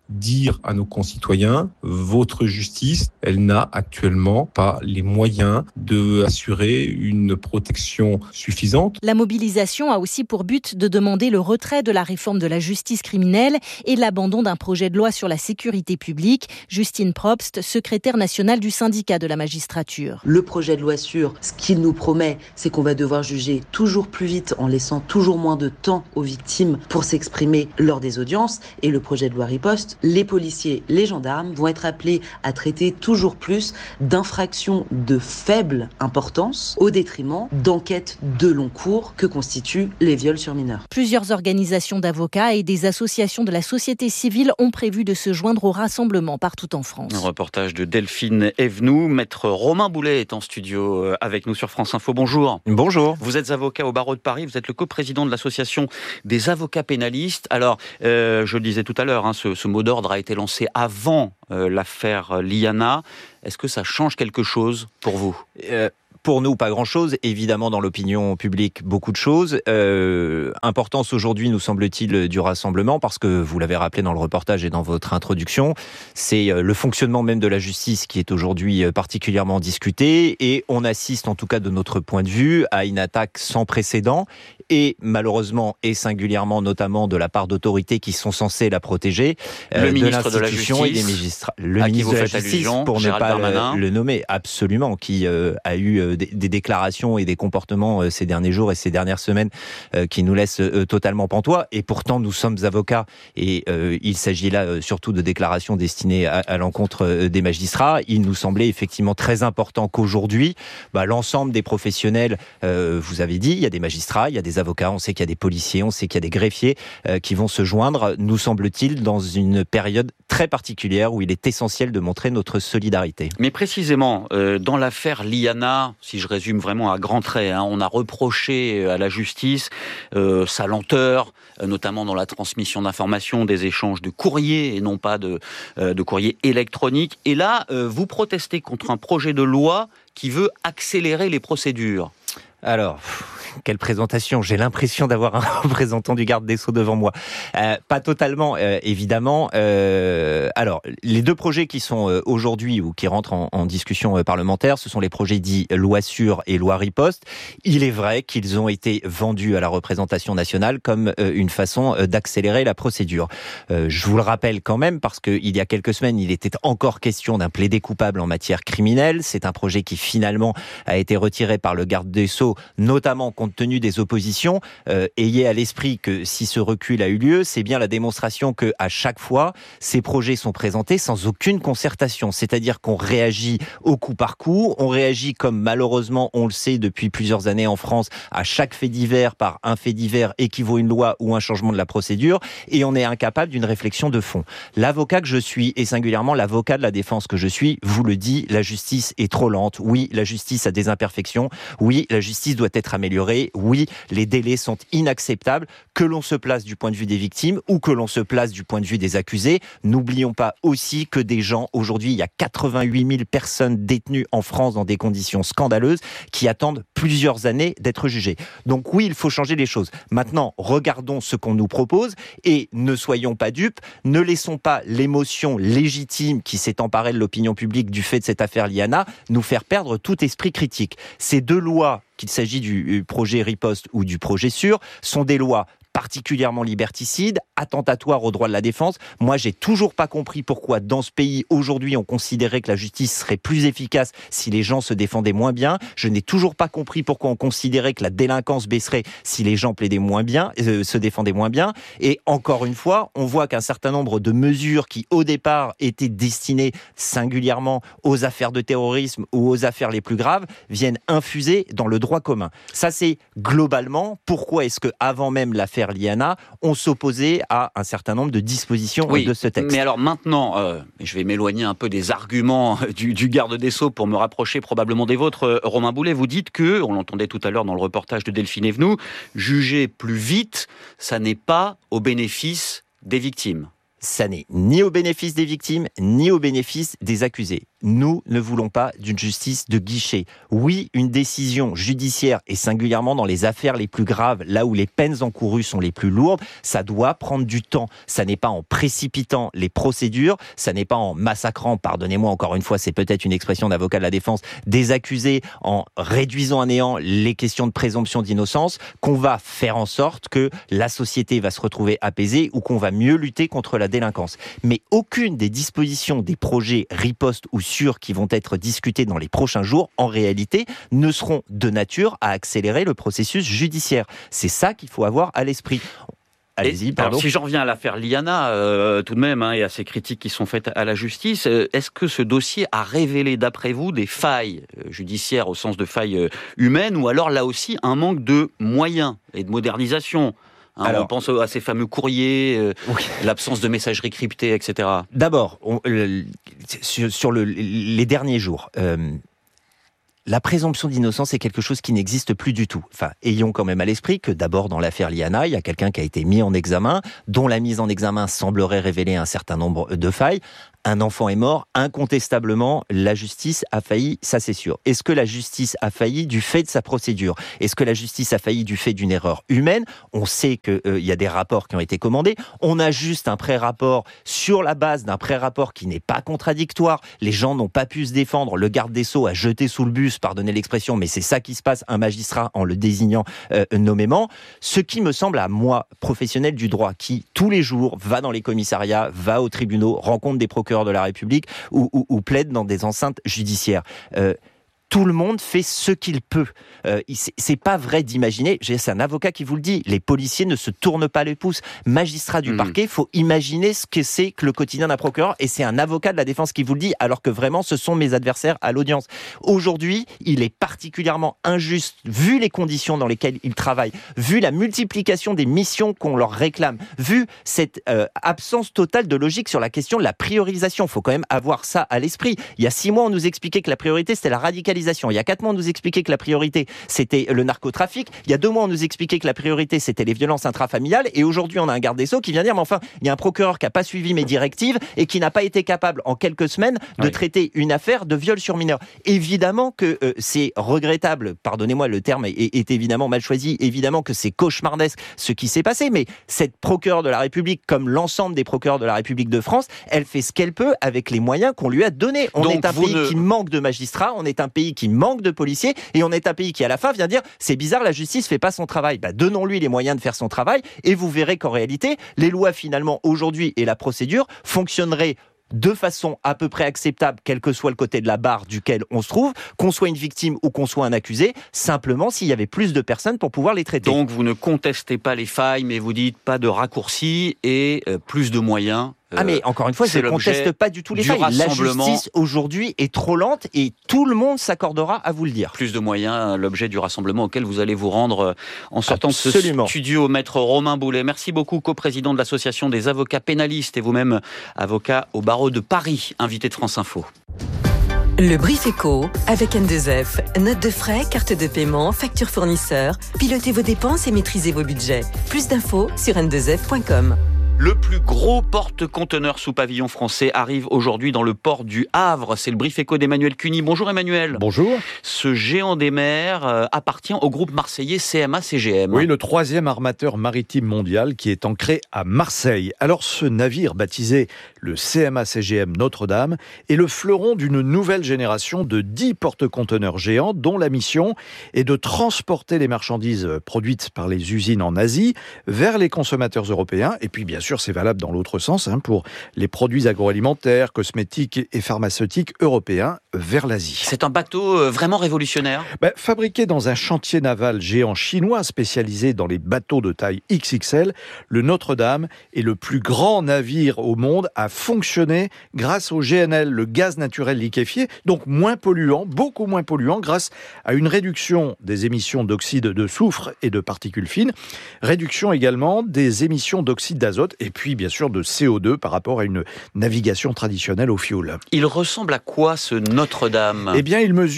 dire à nos concitoyens, votre justice, elle n'a actuellement pas les moyens d'assurer une protection suffisante. La mobilisation a aussi pour but de demander le retrait de la réforme de la justice criminelle et l'abandon d'un projet de loi sur la sécurité publique. Justine Probst, secrétaire nationale du syndicat de la magistrature. Le projet de loi sûr, ce qu'il nous promet, c'est qu'on va devoir juger toujours plus vite en laissant toujours moins de temps aux victimes pour s'exprimer lors des audiences. Et le projet de loi riposte, les policiers, les gendarmes vont être appelés à traiter toujours plus d'infractions de faible importance au détriment d'enquêtes de long cours que constituent les viols sur mineurs. Plusieurs organisations d'avocats et des associations de la société civile ont prévu de se joindre au rassemblement partout en France. Un reportage de Delphine Evenou. Maître Romain Boulet est en studio avec nous sur France Info. Bonjour. Bonjour. Vous êtes avocat au barreau de Paris, vous êtes le coprésident de l'association des avocats pénalistes. Alors, euh, je le disais tout à l'heure, hein, ce, ce mot d'ordre a été lancé avant euh, l'affaire Liana. Est-ce que ça change quelque chose pour vous ? euh... Pour nous, pas grand-chose. Évidemment, dans l'opinion publique, beaucoup de choses. Euh, importance aujourd'hui, nous semble-t-il, du rassemblement, parce que, vous l'avez rappelé dans le reportage et dans votre introduction, c'est le fonctionnement même de la justice qui est aujourd'hui particulièrement discuté, et on assiste, en tout cas de notre point de vue, à une attaque sans précédent, et malheureusement, et singulièrement, notamment de la part d'autorités qui sont censées la protéger, le euh, ministre de l'institution et des magistrats. Le à ministre qui vous de la faites Justice, allusion, pour Gérald ne pas Darmanin. le, le nommer, absolument, qui euh, a eu euh, Des, des déclarations et des comportements euh, ces derniers jours et ces dernières semaines euh, qui nous laissent euh, totalement pantois. Et pourtant, nous sommes avocats et euh, il s'agit là euh, surtout de déclarations destinées à, à l'encontre euh, des magistrats. Il nous semblait effectivement très important qu'aujourd'hui, bah, l'ensemble des professionnels, euh, vous avez dit, il y a des magistrats, il y a des avocats, on sait qu'il y a des policiers, on sait qu'il y a des greffiers euh, qui vont se joindre, nous semble-t-il, dans une période très particulière où il est essentiel de montrer notre solidarité. Mais précisément, euh, dans l'affaire Liana, si je résume vraiment à grands traits, hein, on a reproché à la justice euh, sa lenteur, euh, notamment dans la transmission d'informations, des échanges de courriers et non pas de, euh, de courriers électroniques. Et là, euh, vous protestez contre un projet de loi qui veut accélérer les procédures. Alors, quelle présentation. J'ai l'impression d'avoir un représentant du garde des Sceaux devant moi. Euh, pas totalement, euh, évidemment. Euh, alors, les deux projets qui sont euh, aujourd'hui ou qui rentrent en, en discussion euh, parlementaire, ce sont les projets dits loi sûre et loi riposte. Il est vrai qu'ils ont été vendus à la représentation nationale comme euh, une façon euh, d'accélérer la procédure. Euh, je vous le rappelle quand même parce qu'il y a quelques semaines, il était encore question d'un plaidé coupable en matière criminelle. C'est un projet qui finalement a été retiré par le garde des Sceaux, notamment compte tenu des oppositions. Euh, ayez à l'esprit que si ce recul a eu lieu, c'est bien la démonstration que à chaque fois, ces projets sont présentés sans aucune concertation. C'est-à-dire qu'on réagit au coup par coup, on réagit comme malheureusement on le sait depuis plusieurs années en France, à chaque fait divers par un fait divers équivaut une loi ou un changement de la procédure, et on est incapable d'une réflexion de fond. L'avocat que je suis, et singulièrement l'avocat de la défense que je suis, vous le dit, la justice est trop lente. Oui, la justice a des imperfections. Oui, la justice doit être améliorée. Oui, les délais sont inacceptables. Que l'on se place du point de vue des victimes ou que l'on se place du point de vue des accusés, n'oublions pas aussi que des gens, aujourd'hui, il y a quatre-vingt-huit mille personnes détenues en France dans des conditions scandaleuses qui attendent plusieurs années d'être jugées. Donc oui, il faut changer les choses. Maintenant, regardons ce qu'on nous propose et ne soyons pas dupes, ne laissons pas l'émotion légitime qui s'est emparée de l'opinion publique du fait de cette affaire Liana nous faire perdre tout esprit critique. Ces deux lois, qu'il s'agit du projet riposte ou du projet sûr, sont des lois particulièrement liberticides, attentatoires aux droits de la défense. Moi, j'ai toujours pas compris pourquoi, dans ce pays, aujourd'hui, on considérait que la justice serait plus efficace si les gens se défendaient moins bien. Je n'ai toujours pas compris pourquoi on considérait que la délinquance baisserait si les gens plaidaient moins bien, euh, se défendaient moins bien. Et encore une fois, on voit qu'un certain nombre de mesures qui, au départ, étaient destinées singulièrement aux affaires de terrorisme ou aux affaires les plus graves, viennent infuser dans le droit commun. Ça, c'est globalement pourquoi est-ce que, avant même l'affaire Liana, on s'opposait à un certain nombre de dispositions oui, de ce texte. Mais alors maintenant, euh, je vais m'éloigner un peu des arguments du, du garde des Sceaux pour me rapprocher probablement des vôtres. Euh, Romain Boulet, vous dites que, on l'entendait tout à l'heure dans le reportage de Delphine Evenou, juger plus vite, ça n'est pas au bénéfice des victimes. Ça n'est ni au bénéfice des victimes, ni au bénéfice des accusés. Nous ne voulons pas d'une justice de guichet. Oui, une décision judiciaire, et singulièrement dans les affaires les plus graves, là où les peines encourues sont les plus lourdes, ça doit prendre du temps. Ça n'est pas en précipitant les procédures, ça n'est pas en massacrant, pardonnez-moi encore une fois, c'est peut-être une expression d'avocat de la défense, des accusés, en réduisant à néant les questions de présomption d'innocence, qu'on va faire en sorte que la société va se retrouver apaisée ou qu'on va mieux lutter contre la délinquance. Mais aucune des dispositions des projets riposte ou sûrs qui vont être discutés dans les prochains jours, en réalité, ne seront de nature à accélérer le processus judiciaire. C'est ça qu'il faut avoir à l'esprit. Allez-y, pardon. Alors, si j'en reviens à l'affaire Liana, euh, tout de même, hein, et à ces critiques qui sont faites à la justice, euh, est-ce que ce dossier a révélé, d'après vous, des failles euh, judiciaires au sens de failles euh, humaines, ou alors, là aussi, un manque de moyens et de modernisation ? Hein, Alors, on pense à ces fameux courriers, euh, oui. l'absence de messagerie cryptée, et cetera. D'abord, on, le, sur, sur le, les derniers jours... Euh, La présomption d'innocence est quelque chose qui n'existe plus du tout. Enfin, ayons quand même à l'esprit que d'abord dans l'affaire Liana, il y a quelqu'un qui a été mis en examen, dont la mise en examen semblerait révéler un certain nombre de failles. Un enfant est mort, incontestablement, la justice a failli, ça c'est sûr. Est-ce que la justice a failli du fait de sa procédure ? Est-ce que la justice a failli du fait d'une erreur humaine ? On sait qu'il euh, y a des rapports qui ont été commandés. On a juste un pré-rapport sur la base d'un pré-rapport qui n'est pas contradictoire. Les gens n'ont pas pu se défendre. Le garde des Sceaux a jeté sous le bus, pardonnez l'expression, mais c'est ça qui se passe, un magistrat en le désignant euh, nommément. Ce qui me semble à moi, professionnel du droit, qui tous les jours va dans les commissariats, va aux tribunaux, rencontre des procureurs de la République ou, ou, ou plaide dans des enceintes judiciaires. Euh, Tout le monde fait ce qu'il peut. Euh, c'est, c'est pas vrai d'imaginer, c'est un avocat qui vous le dit, les policiers ne se tournent pas les pouces. Magistrat du mmh. parquet, faut imaginer ce que c'est que le quotidien d'un procureur, et c'est un avocat de la défense qui vous le dit, alors que vraiment ce sont mes adversaires à l'audience. Aujourd'hui, il est particulièrement injuste, vu les conditions dans lesquelles ils travaillent, vu la multiplication des missions qu'on leur réclame, vu cette euh, absence totale de logique sur la question de la priorisation. Faut quand même avoir ça à l'esprit. Il y a six mois, on nous expliquait que la priorité, c'était la radicalisation. Il y a quatre mois, on nous expliquait que la priorité, c'était le narcotrafic. Il y a deux mois, on nous expliquait que la priorité, c'était les violences intrafamiliales. Et aujourd'hui, on a un garde des Sceaux qui vient dire, mais enfin, il y a un procureur qui n'a pas suivi mes directives et qui n'a pas été capable, en quelques semaines, de oui. traiter une affaire de viol sur mineur. Évidemment que euh, c'est regrettable, pardonnez-moi, le terme est, est évidemment mal choisi, évidemment que c'est cauchemardesque ce qui s'est passé, mais cette procureure de la République, comme l'ensemble des procureurs de la République de France, elle fait ce qu'elle peut avec les moyens qu'on lui a donnés. On Donc est un pays ne... qui manque de magistrats, on est un pays qui manque de policiers, et on est un pays qui à la fin vient dire c'est bizarre, la justice fait pas son travail. Bah, donnons-lui les moyens de faire son travail, et vous verrez qu'en réalité les lois finalement aujourd'hui et la procédure fonctionneraient de façon à peu près acceptable, quel que soit le côté de la barre duquel on se trouve, qu'on soit une victime ou qu'on soit un accusé, simplement s'il y avait plus de personnes pour pouvoir les traiter. Donc vous ne contestez pas les failles, mais vous dites pas de raccourcis et euh, plus de moyens. Ah mais encore une fois, je ne conteste pas du tout les failles. La justice aujourd'hui est trop lente et tout le monde s'accordera à vous le dire. Plus de moyens, l'objet du rassemblement auquel vous allez vous rendre en sortant Absolument. de ce studio. Maître Romain Boulet, merci beaucoup, coprésident de l'association des avocats pénalistes et vous-même avocat au barreau de Paris, invité de France Info. Le Brief Éco avec N deux F. Notes de frais, carte de paiement, facture fournisseur. Pilotez vos dépenses et maîtrisez vos budgets. Plus d'infos sur n deux f point com. Le plus gros porte-conteneurs sous pavillon français arrive aujourd'hui dans le port du Havre. C'est le Brief Éco d'Emmanuel Cuny. Bonjour Emmanuel. Bonjour. Ce géant des mers euh, appartient au groupe marseillais C M A C G M. Oui, le troisième armateur maritime mondial qui est ancré à Marseille. Alors ce navire baptisé le C M A C G M Notre-Dame est le fleuron d'une nouvelle génération de dix porte-conteneurs géants dont la mission est de transporter les marchandises produites par les usines en Asie vers les consommateurs européens. Et puis bien sûr, c'est valable dans l'autre sens hein, pour les produits agroalimentaires, cosmétiques et pharmaceutiques européens vers l'Asie. C'est un bateau vraiment révolutionnaire. Ben, fabriqué dans un chantier naval géant chinois spécialisé dans les bateaux de taille X X L, le Notre-Dame est le plus grand navire au monde à fonctionner grâce au G N L, le gaz naturel liquéfié, donc moins polluant, beaucoup moins polluant grâce à une réduction des émissions d'oxyde de soufre et de particules fines, réduction également des émissions d'oxyde d'azote et puis bien sûr de C O deux par rapport à une navigation traditionnelle au fioul. Il ressemble à quoi ce Notre-Dame ? Eh bien, il mesure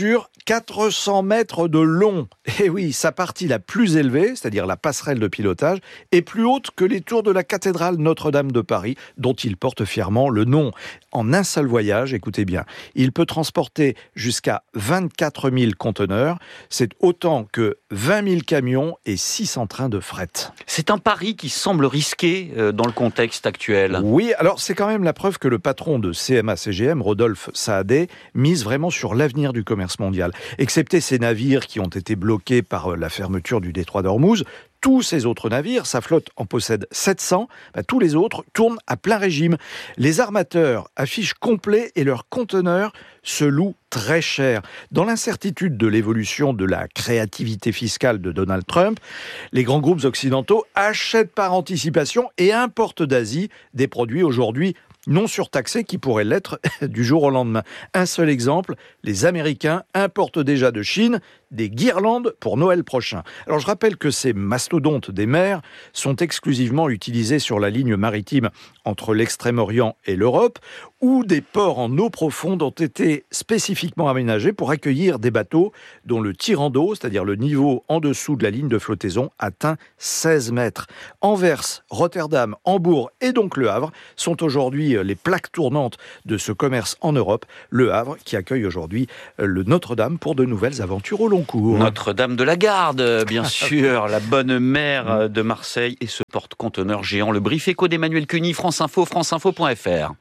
quatre cents mètres de long. Et oui, sa partie la plus élevée, c'est-à-dire la passerelle de pilotage, est plus haute que les tours de la cathédrale Notre-Dame de Paris, dont il porte fièrement le nom. En un seul voyage, écoutez bien, il peut transporter jusqu'à vingt-quatre mille conteneurs. C'est autant que vingt mille camions et six cents trains de fret. C'est un pari qui semble risqué dans le contexte actuel. Oui, alors c'est quand même la preuve que le patron de C M A C G M, Rodolphe Saadé, mise vraiment sur l'avenir du commerce mondial. Excepté ces navires qui ont été bloqués par la fermeture du détroit d'Ormuz, tous ces autres navires, sa flotte en possède sept cents, bah, tous les autres tournent à plein régime. Les armateurs affichent complet et leurs conteneurs se louent très cher. Dans l'incertitude de l'évolution de la créativité fiscale de Donald Trump, les grands groupes occidentaux achètent par anticipation et importent d'Asie des produits aujourd'hui non surtaxés qui pourraient l'être du jour au lendemain. Un seul exemple, les Américains importent déjà de Chine des guirlandes pour Noël prochain. Alors je rappelle que ces mastodontes des mers sont exclusivement utilisés sur la ligne maritime entre l'Extrême-Orient et l'Europe, où des ports en eau profonde ont été spécifiquement aménagés pour accueillir des bateaux dont le tirant d'eau, c'est-à-dire le niveau en dessous de la ligne de flottaison, atteint seize mètres. Anvers, Rotterdam, Hambourg et donc Le Havre sont aujourd'hui les plaques tournantes de ce commerce en Europe. Le Havre qui accueille aujourd'hui le Notre-Dame pour de nouvelles aventures au long cours. Notre-Dame de la Garde, bien sûr, la bonne mère de Marseille et ce porte-conteneur géant. Le brief éco d'Emmanuel Cuny, France Info, franceinfo point fr.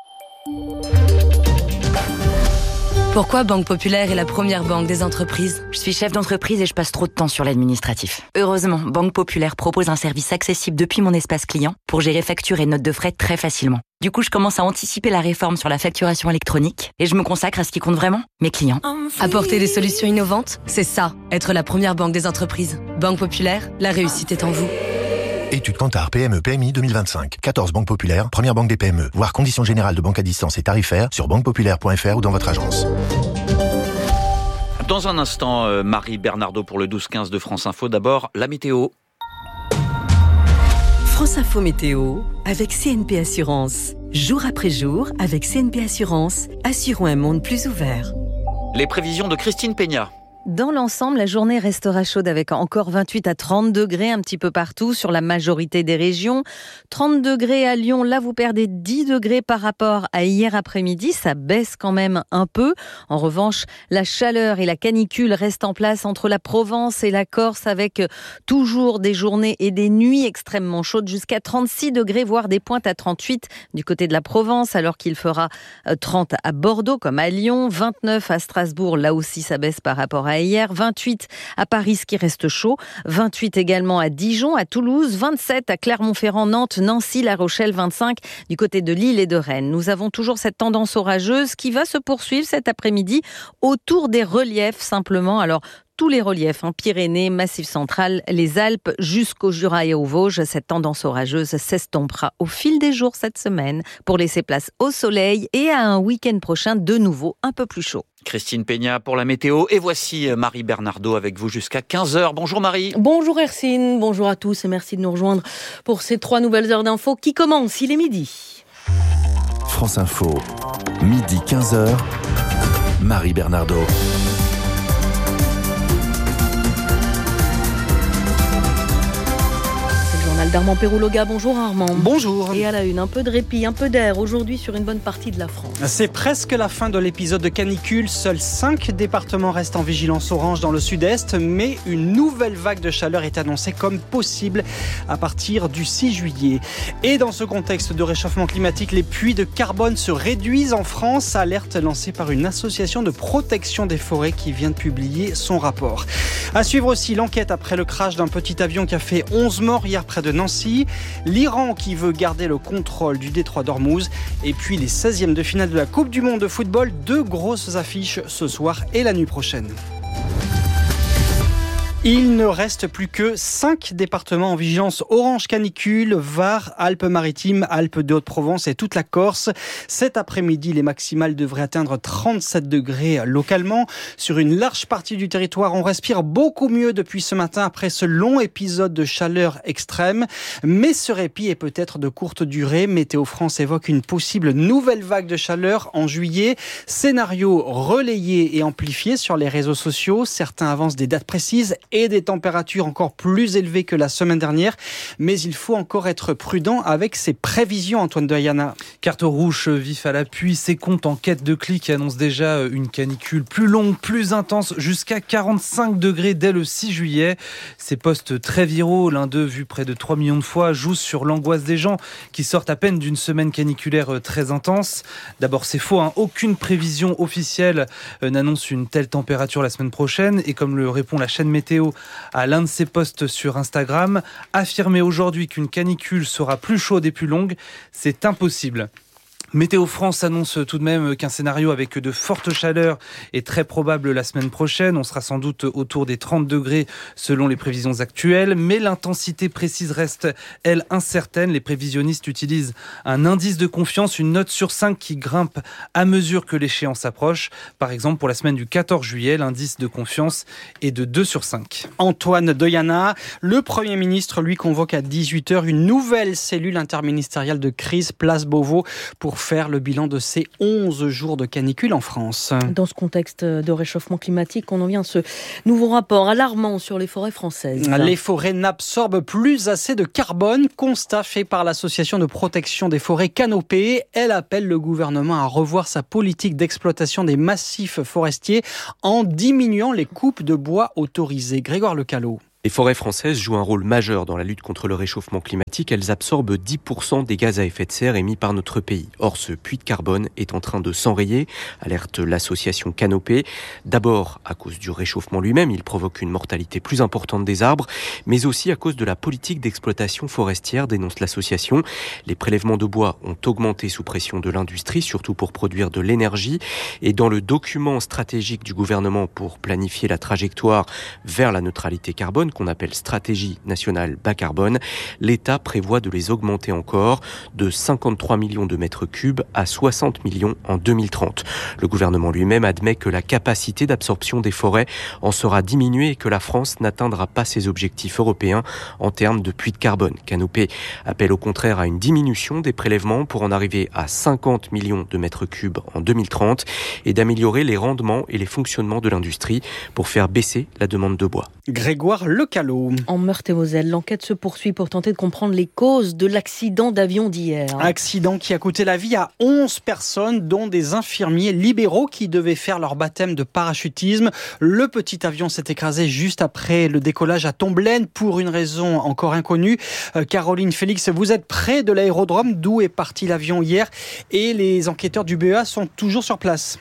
Pourquoi Banque Populaire est la première banque des entreprises ? Je suis chef d'entreprise et je passe trop de temps sur l'administratif. Heureusement, Banque Populaire propose un service accessible depuis mon espace client pour gérer factures et notes de frais très facilement. Du coup, je commence à anticiper la réforme sur la facturation électronique et je me consacre à ce qui compte vraiment, mes clients. Apporter des solutions innovantes, c'est ça, être la première banque des entreprises. Banque Populaire, la réussite est en vous. Étude Kantar P M E P M I deux mille vingt-cinq. quatorze banques populaires, première banque des P M E. Voir conditions générales de banque à distance et tarifaires sur banque populaire point fr ou dans votre agence. Dans un instant, euh, Marie Bernardo pour le douze quinze de France Info. D'abord, la météo. France Info Météo avec C N P Assurance. Jour après jour, avec C N P Assurance, assurons un monde plus ouvert. Les prévisions de Christine Peña. Dans l'ensemble, la journée restera chaude avec encore vingt-huit à trente degrés un petit peu partout sur la majorité des régions. trente degrés à Lyon, là vous perdez dix degrés par rapport à hier après-midi, ça baisse quand même un peu. En revanche, la chaleur et la canicule restent en place entre la Provence et la Corse avec toujours des journées et des nuits extrêmement chaudes jusqu'à trente-six degrés, voire des pointes à trente-huit du côté de la Provence, alors qu'il fera trente à Bordeaux comme à Lyon, vingt-neuf à Strasbourg, là aussi ça baisse par rapport à hier, vingt-huit à Paris, ce qui reste chaud, vingt-huit également à Dijon, à Toulouse, vingt-sept à Clermont-Ferrand, Nantes, Nancy, La Rochelle, vingt-cinq du côté de Lille et de Rennes. Nous avons toujours cette tendance orageuse qui va se poursuivre cet après-midi autour des reliefs simplement. Alors, tous les reliefs, hein, Pyrénées, Massif central, les Alpes, jusqu'au Jura et aux Vosges. Cette tendance orageuse s'estompera au fil des jours cette semaine pour laisser place au soleil et à un week-end prochain de nouveau un peu plus chaud. Christine Peña pour la météo. Et voici Marie Bernardo avec vous jusqu'à quinze heures. Bonjour Marie. Bonjour Hercine, bonjour à tous et merci de nous rejoindre pour ces trois nouvelles heures d'infos qui commencent. Il est midi. France Info, midi quinze heures, Marie Bernardo. D'Armand Perrouloga, bonjour Armand. Bonjour. Et à la une, un peu de répit, un peu d'air aujourd'hui sur une bonne partie de la France. C'est presque la fin de l'épisode de canicule. Seuls cinq départements restent en vigilance orange dans le sud-est, mais une nouvelle vague de chaleur est annoncée comme possible à partir du six juillet. Et dans ce contexte de réchauffement climatique, les puits de carbone se réduisent en France. Alerte lancée par une association de protection des forêts qui vient de publier son rapport. À suivre aussi l'enquête après le crash d'un petit avion qui a fait onze morts hier près de Nancy, l'Iran qui veut garder le contrôle du détroit d'Ormuz et puis les seizièmes de finale de la Coupe du Monde de football, deux grosses affiches ce soir et la nuit prochaine. Il ne reste plus que cinq départements en vigilance orange canicule, Var, Alpes-Maritimes, Alpes de Haute-Provence et toute la Corse. Cet après-midi, les maximales devraient atteindre trente-sept degrés localement. Sur une large partie du territoire, on respire beaucoup mieux depuis ce matin après ce long épisode de chaleur extrême. Mais ce répit est peut-être de courte durée. Météo France évoque une possible nouvelle vague de chaleur en juillet. Scénario relayé et amplifié sur les réseaux sociaux. Certains avancent des dates précises et des températures encore plus élevées que la semaine dernière. Mais il faut encore être prudent avec ces prévisions, Antoine Doyana. Carte rouge vif à l'appui, ces comptes en quête de clics annoncent déjà une canicule plus longue, plus intense, jusqu'à quarante-cinq degrés dès le six juillet. Ces posts très viraux, l'un d'eux vu près de trois millions de fois, jouent sur l'angoisse des gens qui sortent à peine d'une semaine caniculaire très intense. D'abord, c'est faux, hein. Aucune prévision officielle n'annonce une telle température la semaine prochaine. Et comme le répond la chaîne Météo à l'un de ses posts sur Instagram, affirmer aujourd'hui qu'une canicule sera plus chaude et plus longue, c'est impossible. Météo France annonce tout de même qu'un scénario avec de fortes chaleurs est très probable la semaine prochaine. On sera sans doute autour des trente degrés selon les prévisions actuelles, mais l'intensité précise reste, elle, incertaine. Les prévisionnistes utilisent un indice de confiance, une note sur cinq qui grimpe à mesure que l'échéance approche. Par exemple, pour la semaine du quatorze juillet, l'indice de confiance est de deux sur cinq. Antoine Doyana, le Premier ministre, lui, convoque à dix-huit heures une nouvelle cellule interministérielle de crise, place Beauvau, pour faire le bilan de ces onze jours de canicule en France. Dans ce contexte de réchauffement climatique, on en vient à ce nouveau rapport alarmant sur les forêts françaises. Les forêts n'absorbent plus assez de carbone, constat fait par l'association de protection des forêts Canopée. Elle appelle le gouvernement à revoir sa politique d'exploitation des massifs forestiers en diminuant les coupes de bois autorisées. Grégoire Lecalot. Les forêts françaises jouent un rôle majeur dans la lutte contre le réchauffement climatique. Elles absorbent dix pour cent des gaz à effet de serre émis par notre pays. Or, ce puits de carbone est en train de s'enrayer, alerte l'association Canopée. D'abord, à cause du réchauffement lui-même, il provoque une mortalité plus importante des arbres, mais aussi à cause de la politique d'exploitation forestière, dénonce l'association. Les prélèvements de bois ont augmenté sous pression de l'industrie, surtout pour produire de l'énergie. Et dans le document stratégique du gouvernement pour planifier la trajectoire vers la neutralité carbone, qu'on appelle stratégie nationale bas carbone, l'État prévoit de les augmenter encore de cinquante-trois millions de mètres cubes à soixante millions en deux mille trente. Le gouvernement lui-même admet que la capacité d'absorption des forêts en sera diminuée et que la France n'atteindra pas ses objectifs européens en termes de puits de carbone. Canopée appelle au contraire à une diminution des prélèvements pour en arriver à cinquante millions de mètres cubes en deux mille trente et d'améliorer les rendements et les fonctionnements de l'industrie pour faire baisser la demande de bois. Grégoire Lecalot. En Meurthe-et-Moselle, l'enquête se poursuit pour tenter de comprendre les causes de l'accident d'avion d'hier. Accident qui a coûté la vie à onze personnes, dont des infirmiers libéraux qui devaient faire leur baptême de parachutisme. Le petit avion s'est écrasé juste après le décollage à Tomblaine pour une raison encore inconnue. Euh, Caroline Félix, vous êtes près de l'aérodrome d'où est parti l'avion hier et les enquêteurs du B E A sont toujours sur place.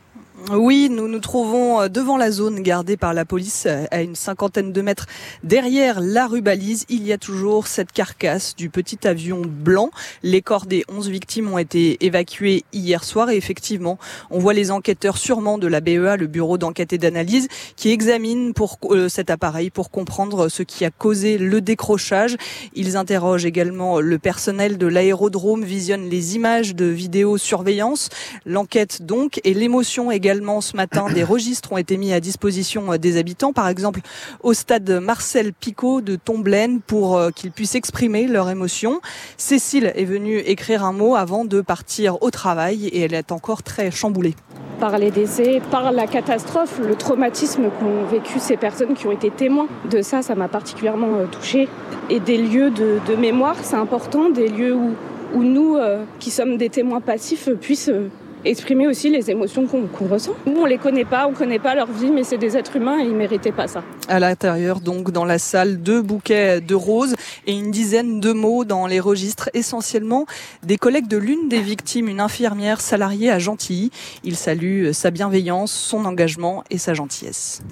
Oui, nous nous trouvons devant la zone gardée par la police à une cinquantaine de mètres derrière la rue Balise. Il y a toujours cette carcasse du petit avion blanc. Les corps des onze victimes ont été évacués hier soir et effectivement, on voit les enquêteurs sûrement de la B E A, le bureau d'enquête et d'analyse, qui examinent pour euh, cet appareil pour comprendre ce qui a causé le décrochage. Ils interrogent également le personnel de l'aérodrome, visionnent les images de vidéosurveillance. L'enquête donc et l'émotion également. Également, ce matin, des registres ont été mis à disposition des habitants, par exemple au stade Marcel Picot de Tomblaine pour qu'ils puissent exprimer leur émotion. Cécile est venue écrire un mot avant de partir au travail et elle est encore très chamboulée. Par les décès, par la catastrophe, le traumatisme qu'ont vécu ces personnes qui ont été témoins de ça, ça m'a particulièrement touchée. Et des lieux de, de mémoire, c'est important, des lieux où, où nous, euh, qui sommes des témoins passifs, puissent... Euh, exprimer aussi les émotions qu'on, qu'on ressent. Nous, on les connaît pas, on connaît pas leur vie, mais c'est des êtres humains et ils méritaient pas ça. À l'intérieur, donc, dans la salle, deux bouquets de roses et une dizaine de mots dans les registres, essentiellement des collègues de l'une des victimes, une infirmière salariée à Gentilly. Ils saluent sa bienveillance, son engagement et sa gentillesse.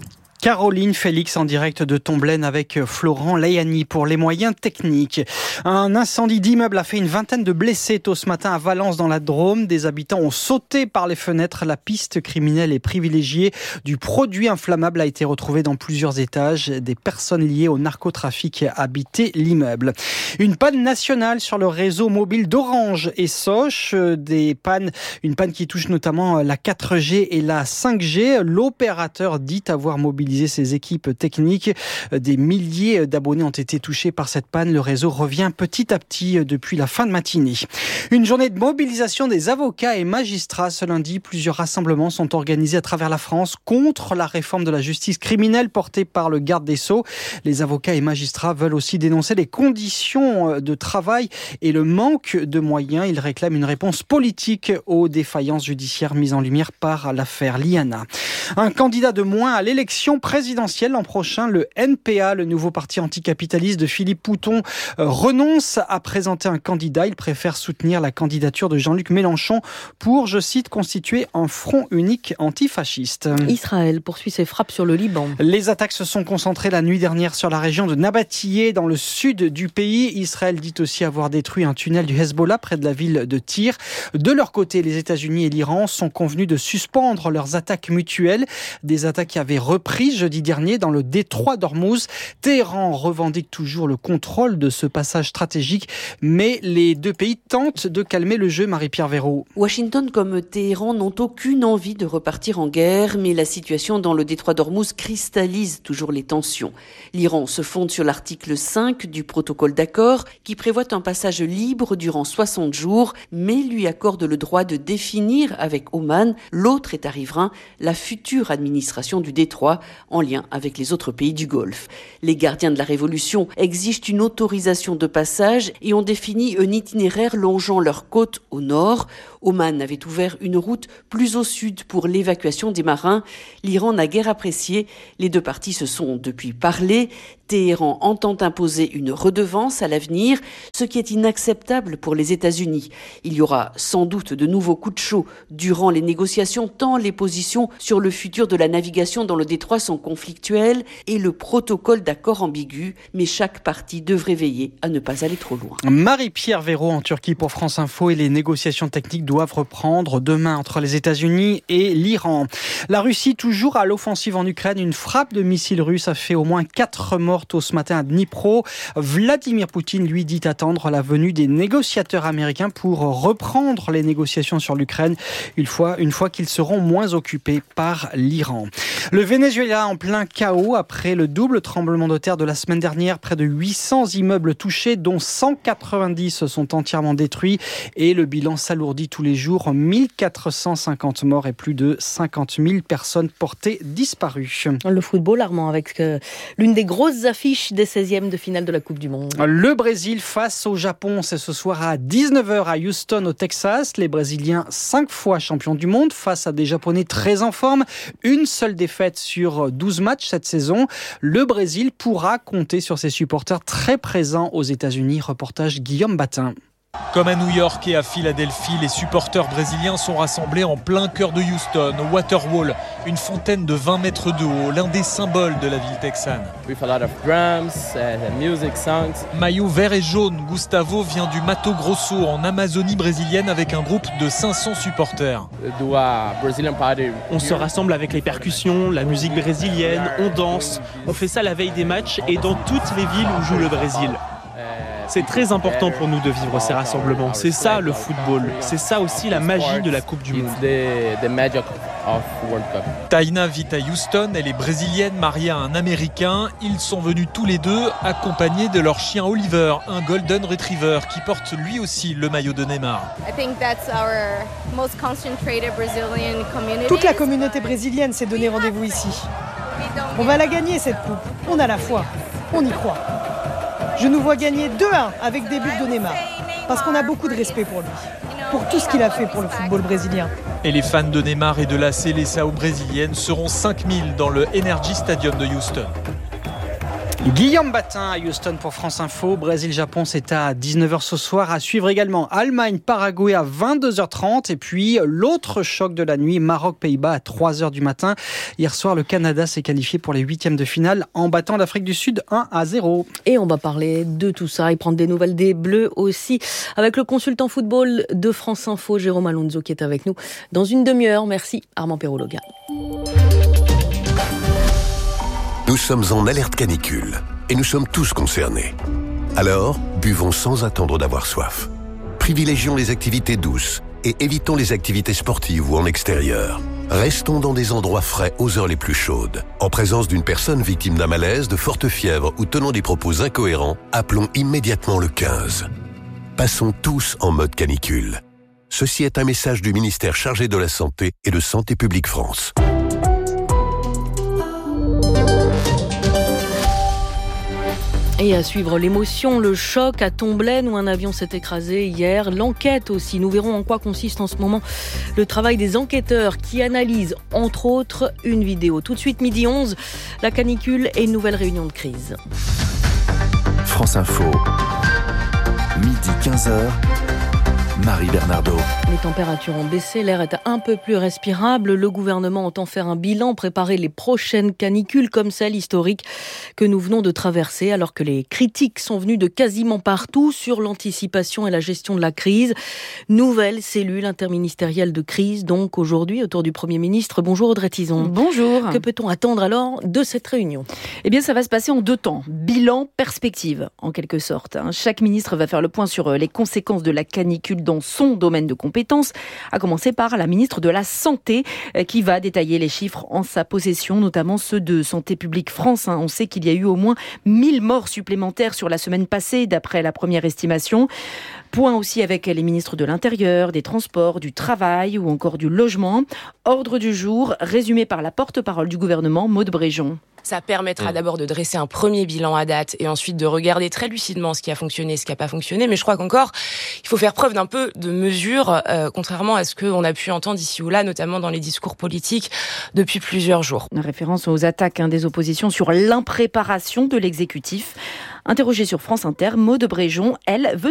Caroline Félix en direct de Tomblaine avec Florent Layani pour les moyens techniques. Un incendie d'immeuble a fait une vingtaine de blessés tôt ce matin à Valence dans la Drôme. Des habitants ont sauté par les fenêtres. La piste criminelle et privilégiée du produit inflammable a été retrouvée dans plusieurs étages. Des personnes liées au narcotrafic habitaient l'immeuble. Une panne nationale sur le réseau mobile d'Orange et Soch. Des pannes, une panne qui touche notamment la quatre G et la cinq G. L'opérateur dit avoir mobilisé ses équipes techniques. Des milliers d'abonnés ont été touchés par cette panne. Le réseau revient petit à petit depuis la fin de matinée. Une journée de mobilisation des avocats et magistrats ce lundi. Plusieurs rassemblements sont organisés à travers la France contre la réforme de la justice criminelle portée par le garde des Sceaux. Les avocats et magistrats veulent aussi dénoncer les conditions de travail et le manque de moyens. Ils réclament une réponse politique aux défaillances judiciaires mises en lumière par l'affaire Liana. Un candidat de moins à l'élection présidentielle l'an prochain, le N P A, le nouveau parti anticapitaliste de Philippe Pouton, euh, renonce à présenter un candidat. Il préfère soutenir la candidature de Jean-Luc Mélenchon pour, je cite, constituer un front unique antifasciste. Israël poursuit ses frappes sur le Liban. Les attaques se sont concentrées la nuit dernière sur la région de Nabatiyeh, dans le sud du pays. Israël dit aussi avoir détruit un tunnel du Hezbollah près de la ville de Tyr. De leur côté, les États-Unis et l'Iran sont convenus de suspendre leurs attaques mutuelles. Des attaques qui avaient repris jeudi dernier dans le détroit d'Ormuz. Téhéran revendique toujours le contrôle de ce passage stratégique, mais les deux pays tentent de calmer le jeu. Marie-Pierre Véraud. Washington comme Téhéran n'ont aucune envie de repartir en guerre, mais la situation dans le détroit d'Ormuz cristallise toujours les tensions. L'Iran se fonde sur l'article cinq du protocole d'accord qui prévoit un passage libre durant soixante jours, mais lui accorde le droit de définir avec Oman, l'autre État riverain, la future administration du détroit en lien avec les autres pays du Golfe. Les gardiens de la révolution exigent une autorisation de passage et ont défini un itinéraire longeant leur côte au nord. Oman avait ouvert une route plus au sud pour l'évacuation des marins. L'Iran n'a guère apprécié. Les deux parties se sont depuis parlé. Téhéran entend imposer une redevance à l'avenir, ce qui est inacceptable pour les États-Unis. Il y aura sans doute de nouveaux coups de chaud durant les négociations, tant les positions sur le futur de la navigation dans le détroit sont conflictuelles et le protocole d'accord ambigu, mais chaque partie devrait veiller à ne pas aller trop loin. Marie-Pierre Véraud en Turquie pour France Info, et les négociations techniques doivent reprendre demain entre les États-Unis et l'Iran. La Russie toujours à l'offensive en Ukraine. Une frappe de missiles russes a fait au moins quatre morts tôt ce matin à Dnipro. Vladimir Poutine, lui, dit attendre la venue des négociateurs américains pour reprendre les négociations sur l'Ukraine une fois, une fois qu'ils seront moins occupés par l'Iran. Le Venezuela en plein chaos après le double tremblement de terre de la semaine dernière. Près de huit cents immeubles touchés, dont cent quatre-vingt-dix sont entièrement détruits. Et le bilan s'alourdit tous les jours. mille quatre cent cinquante morts et plus de cinquante mille personnes portées disparues. Le football, Armand, avec euh, l'une des grosses affiches des seizièmes de finale de la Coupe du Monde. Le Brésil face au Japon, c'est ce soir à dix-neuf heures à Houston, au Texas. Les Brésiliens, cinq fois champions du monde, face à des Japonais très en forme. Une seule défaite sur douze matchs cette saison. Le Brésil pourra compter sur ses supporters très présents aux États-Unis. Reportage Guillaume Batin. Comme à New York et à Philadelphie, les supporters brésiliens sont rassemblés en plein cœur de Houston, au Waterwall, une fontaine de vingt mètres de haut, l'un des symboles de la ville texane. Maillot vert et jaune, Gustavo vient du Mato Grosso, en Amazonie brésilienne, avec un groupe de cinq cents supporters. On se rassemble avec les percussions, la musique brésilienne, on danse, on fait ça la veille des matchs et dans toutes les villes où joue le Brésil. C'est très important pour nous de vivre ces rassemblements. C'est ça le football. C'est ça aussi la magie de la Coupe du Monde. Taina vit à Houston, elle est brésilienne mariée à un Américain. Ils sont venus tous les deux accompagnés de leur chien Oliver, un Golden Retriever qui porte lui aussi le maillot de Neymar. Toute la communauté brésilienne s'est donné rendez-vous ici. On va la gagner cette coupe. On a la foi. On y croit. Je nous vois gagner deux un avec des buts de Neymar, parce qu'on a beaucoup de respect pour lui, pour tout ce qu'il a fait pour le football brésilien. Et les fans de Neymar et de la Seleção brésilienne seront cinq mille dans le Energy Stadium de Houston. Guillaume Batin à Houston pour France Info. Brésil-Japon, c'est à dix-neuf heures ce soir. À suivre également Allemagne-Paraguay à vingt-deux heures trente. Et puis l'autre choc de la nuit, Maroc-Pays-Bas à trois heures du matin. Hier soir, le Canada s'est qualifié pour les huitièmes de finale en battant l'Afrique du Sud un à zéro. Et on va parler de tout ça et prendre des nouvelles des Bleus aussi avec le consultant football de France Info, Jérôme Alonso, qui est avec nous dans une demi-heure. Merci Armand Perrologa. Nous sommes en alerte canicule et nous sommes tous concernés. Alors, buvons sans attendre d'avoir soif. Privilégions les activités douces et évitons les activités sportives ou en extérieur. Restons dans des endroits frais aux heures les plus chaudes. En présence d'une personne victime d'un malaise, de forte fièvre ou tenant des propos incohérents, appelons immédiatement le quinze. Passons tous en mode canicule. Ceci est un message du ministère chargé de la Santé et de Santé publique France. Et à suivre l'émotion, le choc à Tomblaine où un avion s'est écrasé hier. L'enquête aussi. Nous verrons en quoi consiste en ce moment le travail des enquêteurs qui analysent, entre autres, une vidéo. Tout de suite, midi onze, la canicule et une nouvelle réunion de crise. France Info, midi quinze heures. Marie Bernardo. Les températures ont baissé, l'air est un peu plus respirable. Le gouvernement entend faire un bilan, préparer les prochaines canicules comme celle historique que nous venons de traverser, alors que les critiques sont venues de quasiment partout sur l'anticipation et la gestion de la crise. Nouvelle cellule interministérielle de crise, donc aujourd'hui, autour du Premier ministre. Bonjour Audrey Tizon. Bonjour. Que peut-on attendre alors de cette réunion ? Eh bien, ça va se passer en deux temps. Bilan, perspective, en quelque sorte. Chaque ministre va faire le point sur les conséquences de la canicule dans son domaine de compétences, à commencer par la ministre de la Santé qui va détailler les chiffres en sa possession, notamment ceux de Santé publique France. On sait qu'il y a eu au moins mille morts supplémentaires sur la semaine passée, d'après la première estimation. Point aussi avec les ministres de l'Intérieur, des Transports, du Travail ou encore du Logement. Ordre du jour, résumé par la porte-parole du gouvernement, Maude Bréjon. Ça permettra d'abord de dresser un premier bilan à date et ensuite de regarder très lucidement ce qui a fonctionné, ce qui n'a pas fonctionné. Mais je crois qu'encore, il faut faire preuve d'un peu de mesure, euh, contrairement à ce qu'on a pu entendre ici ou là, notamment dans les discours politiques depuis plusieurs jours. Référence aux attaques hein, des oppositions sur l'impréparation de l'exécutif. Interrogée sur France Inter, Maude Bréjon, elle, veut